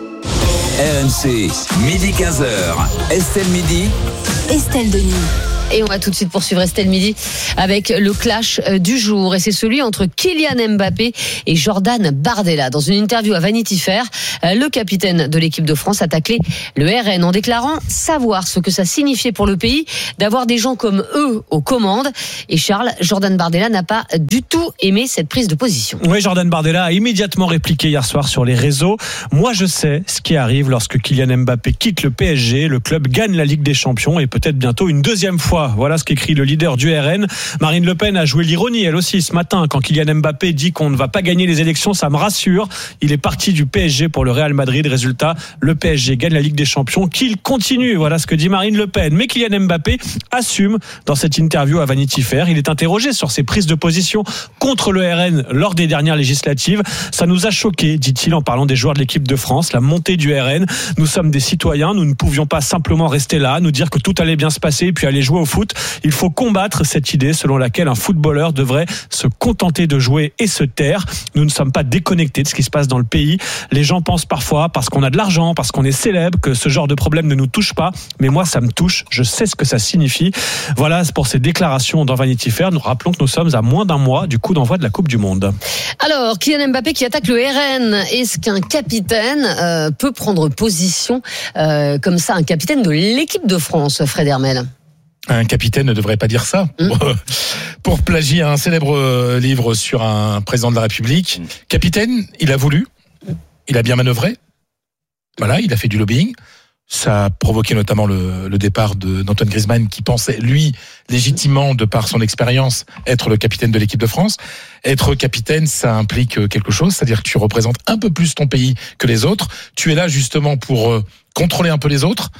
R M C, midi quinze heures. Estelle Midi. Estelle Denis. Et on va tout de suite poursuivre Estelle Midi avec le clash du jour. Et c'est celui entre Kylian Mbappé et Jordan Bardella. Dans une interview à Vanity Fair, le capitaine de l'équipe de France a taclé le R N en déclarant savoir ce que ça signifiait pour le pays d'avoir des gens comme eux aux commandes. Et Charles, Jordan Bardella n'a pas du tout aimé cette prise de position. Oui, Jordan Bardella a immédiatement répliqué hier soir sur les réseaux. Moi, je sais ce qui arrive lorsque Kylian Mbappé quitte le P S G. Le club gagne la Ligue des Champions et peut-être bientôt une deuxième fois. Voilà ce qu'écrit le leader du R N. Marine Le Pen a joué l'ironie, elle aussi, ce matin. Quand Kylian Mbappé dit qu'on ne va pas gagner les élections, ça me rassure. Il est parti du P S G pour le Real Madrid. Résultat, le P S G gagne la Ligue des Champions. Qu'il continue, voilà ce que dit Marine Le Pen. Mais Kylian Mbappé assume dans cette interview à Vanity Fair. Il est interrogé sur ses prises de position contre le R N lors des dernières législatives. Ça nous a choqués, dit-il en parlant des joueurs de l'équipe de France. La montée du R N. Nous sommes des citoyens. Nous ne pouvions pas simplement rester là, nous dire que tout allait bien se passer et puis aller jouer au foot. Il faut combattre cette idée selon laquelle un footballeur devrait se contenter de jouer et se taire. Nous ne sommes pas déconnectés de ce qui se passe dans le pays. Les gens pensent parfois, parce qu'on a de l'argent, parce qu'on est célèbre, que ce genre de problème ne nous touche pas. Mais moi, ça me touche. Je sais ce que ça signifie. Voilà pour ces déclarations dans Vanity Fair. Nous rappelons que nous sommes à moins d'un mois du coup d'envoi de la Coupe du Monde. Alors, Kylian Mbappé qui attaque le R N. Est-ce qu'un capitaine euh, peut prendre position euh, comme ça, un capitaine de l'équipe de France, Fred Hermel? Un capitaine ne devrait pas dire ça. Mmh. Pour, pour plagier un célèbre livre sur un président de la République. Mmh. Capitaine, il a voulu, il a bien manœuvré. Voilà, il a fait du lobbying. Ça a provoqué notamment le, le départ de, d'Antoine Griezmann, qui pensait, lui, légitimement, de par son expérience, être le capitaine de l'équipe de France. Être capitaine, ça implique quelque chose, c'est-à-dire que tu représentes un peu plus ton pays que les autres. Tu es là justement pour euh, contrôler un peu les autres.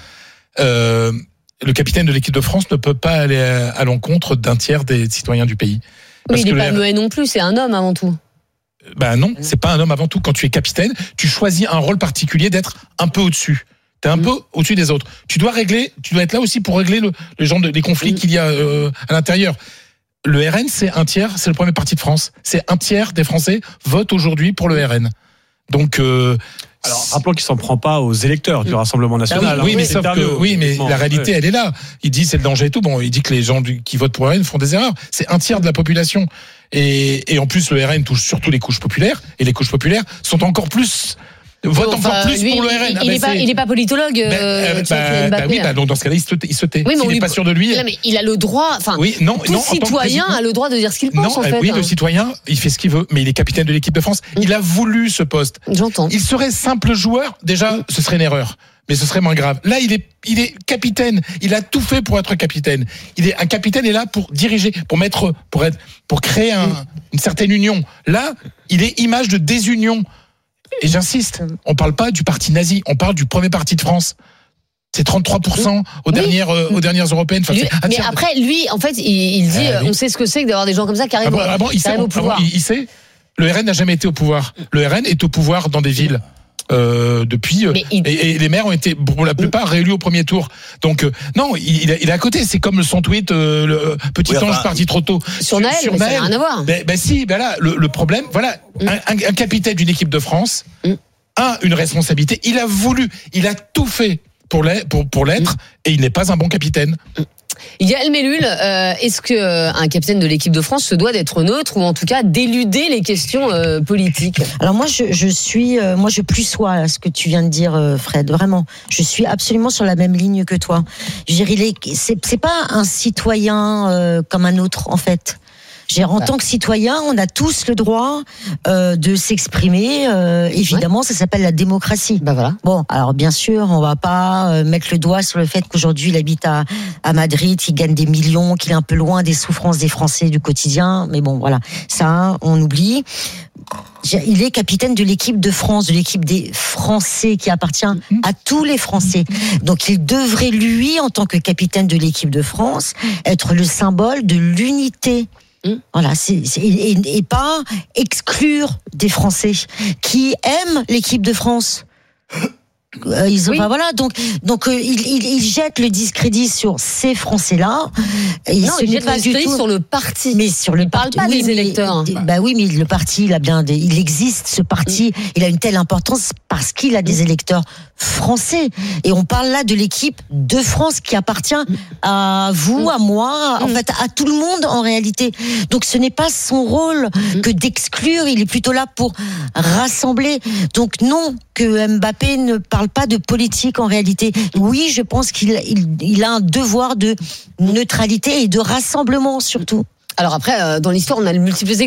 Euh, le capitaine de l'équipe de France ne peut pas aller à, à l'encontre d'un tiers des citoyens du pays. Mais il n'est pas muet non plus, c'est un homme avant tout. Ben non, c'est pas un homme avant tout. Quand tu es capitaine, tu choisis un rôle particulier d'être un peu au-dessus. T'es un mmh. peu au-dessus des autres. Tu dois régler, tu dois être là aussi pour régler le, le genre de les conflits mmh. qu'il y a euh, à l'intérieur. Le R N, c'est un tiers, c'est le premier parti de France. C'est un tiers des Français votent aujourd'hui pour le R N. Donc, euh, alors rappelons qu'il s'en prend pas aux électeurs du Rassemblement National. Ah oui, oui, mais sauf que, oui, mais la réalité, ouais. elle est là. Il dit c'est le danger et tout. Bon, il dit que les gens du, qui votent pour le R N font des erreurs. C'est un tiers de la population. Et, et en plus, le R N touche surtout les couches populaires. Et les couches populaires sont encore plus vote enfin, encore plus lui, pour le R N. Il ah n'est bah pas, il est pas politologue. Ben, euh, bah, bah, bah oui, bah, donc dans ce cas-là, il se, il se tait. Oui, S'il n'est lui... pas sûr de lui. Non, mais il a le droit. Enfin, oui, non, tout non, citoyen a le droit de dire ce qu'il pense non, en fait. Oui, hein. le citoyen, il fait ce qu'il veut, mais il est capitaine de l'équipe de France. Mm. Il a voulu ce poste. J'entends. Il serait simple joueur. Déjà, mm. ce serait une erreur. Mais ce serait moins grave. Là, il est, il est capitaine. Il a tout fait pour être capitaine. Il est un capitaine est là pour diriger, pour mettre, pour être, pour créer un, une certaine union. Là, il est image de désunion. Et j'insiste, on parle pas du parti nazi, on parle du premier parti de France. C'est trente-trois pour cent aux, oui. dernières, euh, aux dernières européennes. Enfin, lui, mais après, lui, en fait, il, il dit, euh, oui. on sait ce que c'est que d'avoir des gens comme ça qui arrivent, ah bon, ah bon, il, sait, au pouvoir. Ah bon, il, il sait. Le R N n'a jamais été au pouvoir. Le R N est au pouvoir dans des villes. Euh, depuis euh, il... et, et les maires ont été pour la plupart réélus au premier tour. Donc euh, non, il, il est à côté. C'est comme son tweet, euh, le petit oui, ange enfin, parti trop tôt sur Naël. Sur, sur Naël. Ça n'a rien à voir. Ben, ben si, ben là le, le problème, voilà, mm. un, un, un capitaine d'une équipe de France mm. a une responsabilité. Il a voulu, il a tout fait pour l'être, pour, pour l'être, mm. et il n'est pas un bon capitaine. Mm. Yael Mellul, euh, est-ce que euh, un capitaine de l'équipe de France se doit d'être neutre ou en tout cas d'éluder les questions euh, politiques? Alors moi, je, je suis, euh, moi, je plus sois à ce que tu viens de dire, euh, Fred. Vraiment, je suis absolument sur la même ligne que toi. Je veux dire, il est, c'est, c'est pas un citoyen euh, comme un autre, en fait. En ouais. tant que citoyen, on a tous le droit euh, de s'exprimer. Euh, évidemment, ouais. ça s'appelle la démocratie. Bah voilà. Bon, alors bien sûr, on va pas euh, mettre le doigt sur le fait qu'aujourd'hui il habite à, à Madrid, qu'il gagne des millions, qu'il est un peu loin des souffrances des Français du quotidien. Mais bon, voilà, ça, on oublie. Il est capitaine de l'équipe de France, de l'équipe des Français qui appartient à tous les Français. Donc il devrait, lui, en tant que capitaine de l'équipe de France, être le symbole de l'unité. Mmh. Voilà, c'est, c'est et, et pas exclure des Français qui aiment l'équipe de France. Euh, ils ont, oui. enfin, voilà, donc donc euh, il, il, il jette le discrédit sur ces Français-là. Et non, il jette le discrédit tout... sur le parti. Mais sur le il parle pas oui, des électeurs. Mais, bah oui, mais le parti, il a bien, des, il existe ce parti. Mm. Il a une telle importance parce qu'il a des électeurs français. Et on parle là de l'équipe de France qui appartient à vous, à moi, en fait à tout le monde en réalité. Donc ce n'est pas son rôle que d'exclure. Il est plutôt là pour rassembler. Donc non, que Mbappé ne parle pas de politique en réalité. Oui, je pense qu'il il, il a un devoir de neutralité et de rassemblement surtout. Alors après, dans l'histoire, on a le multiple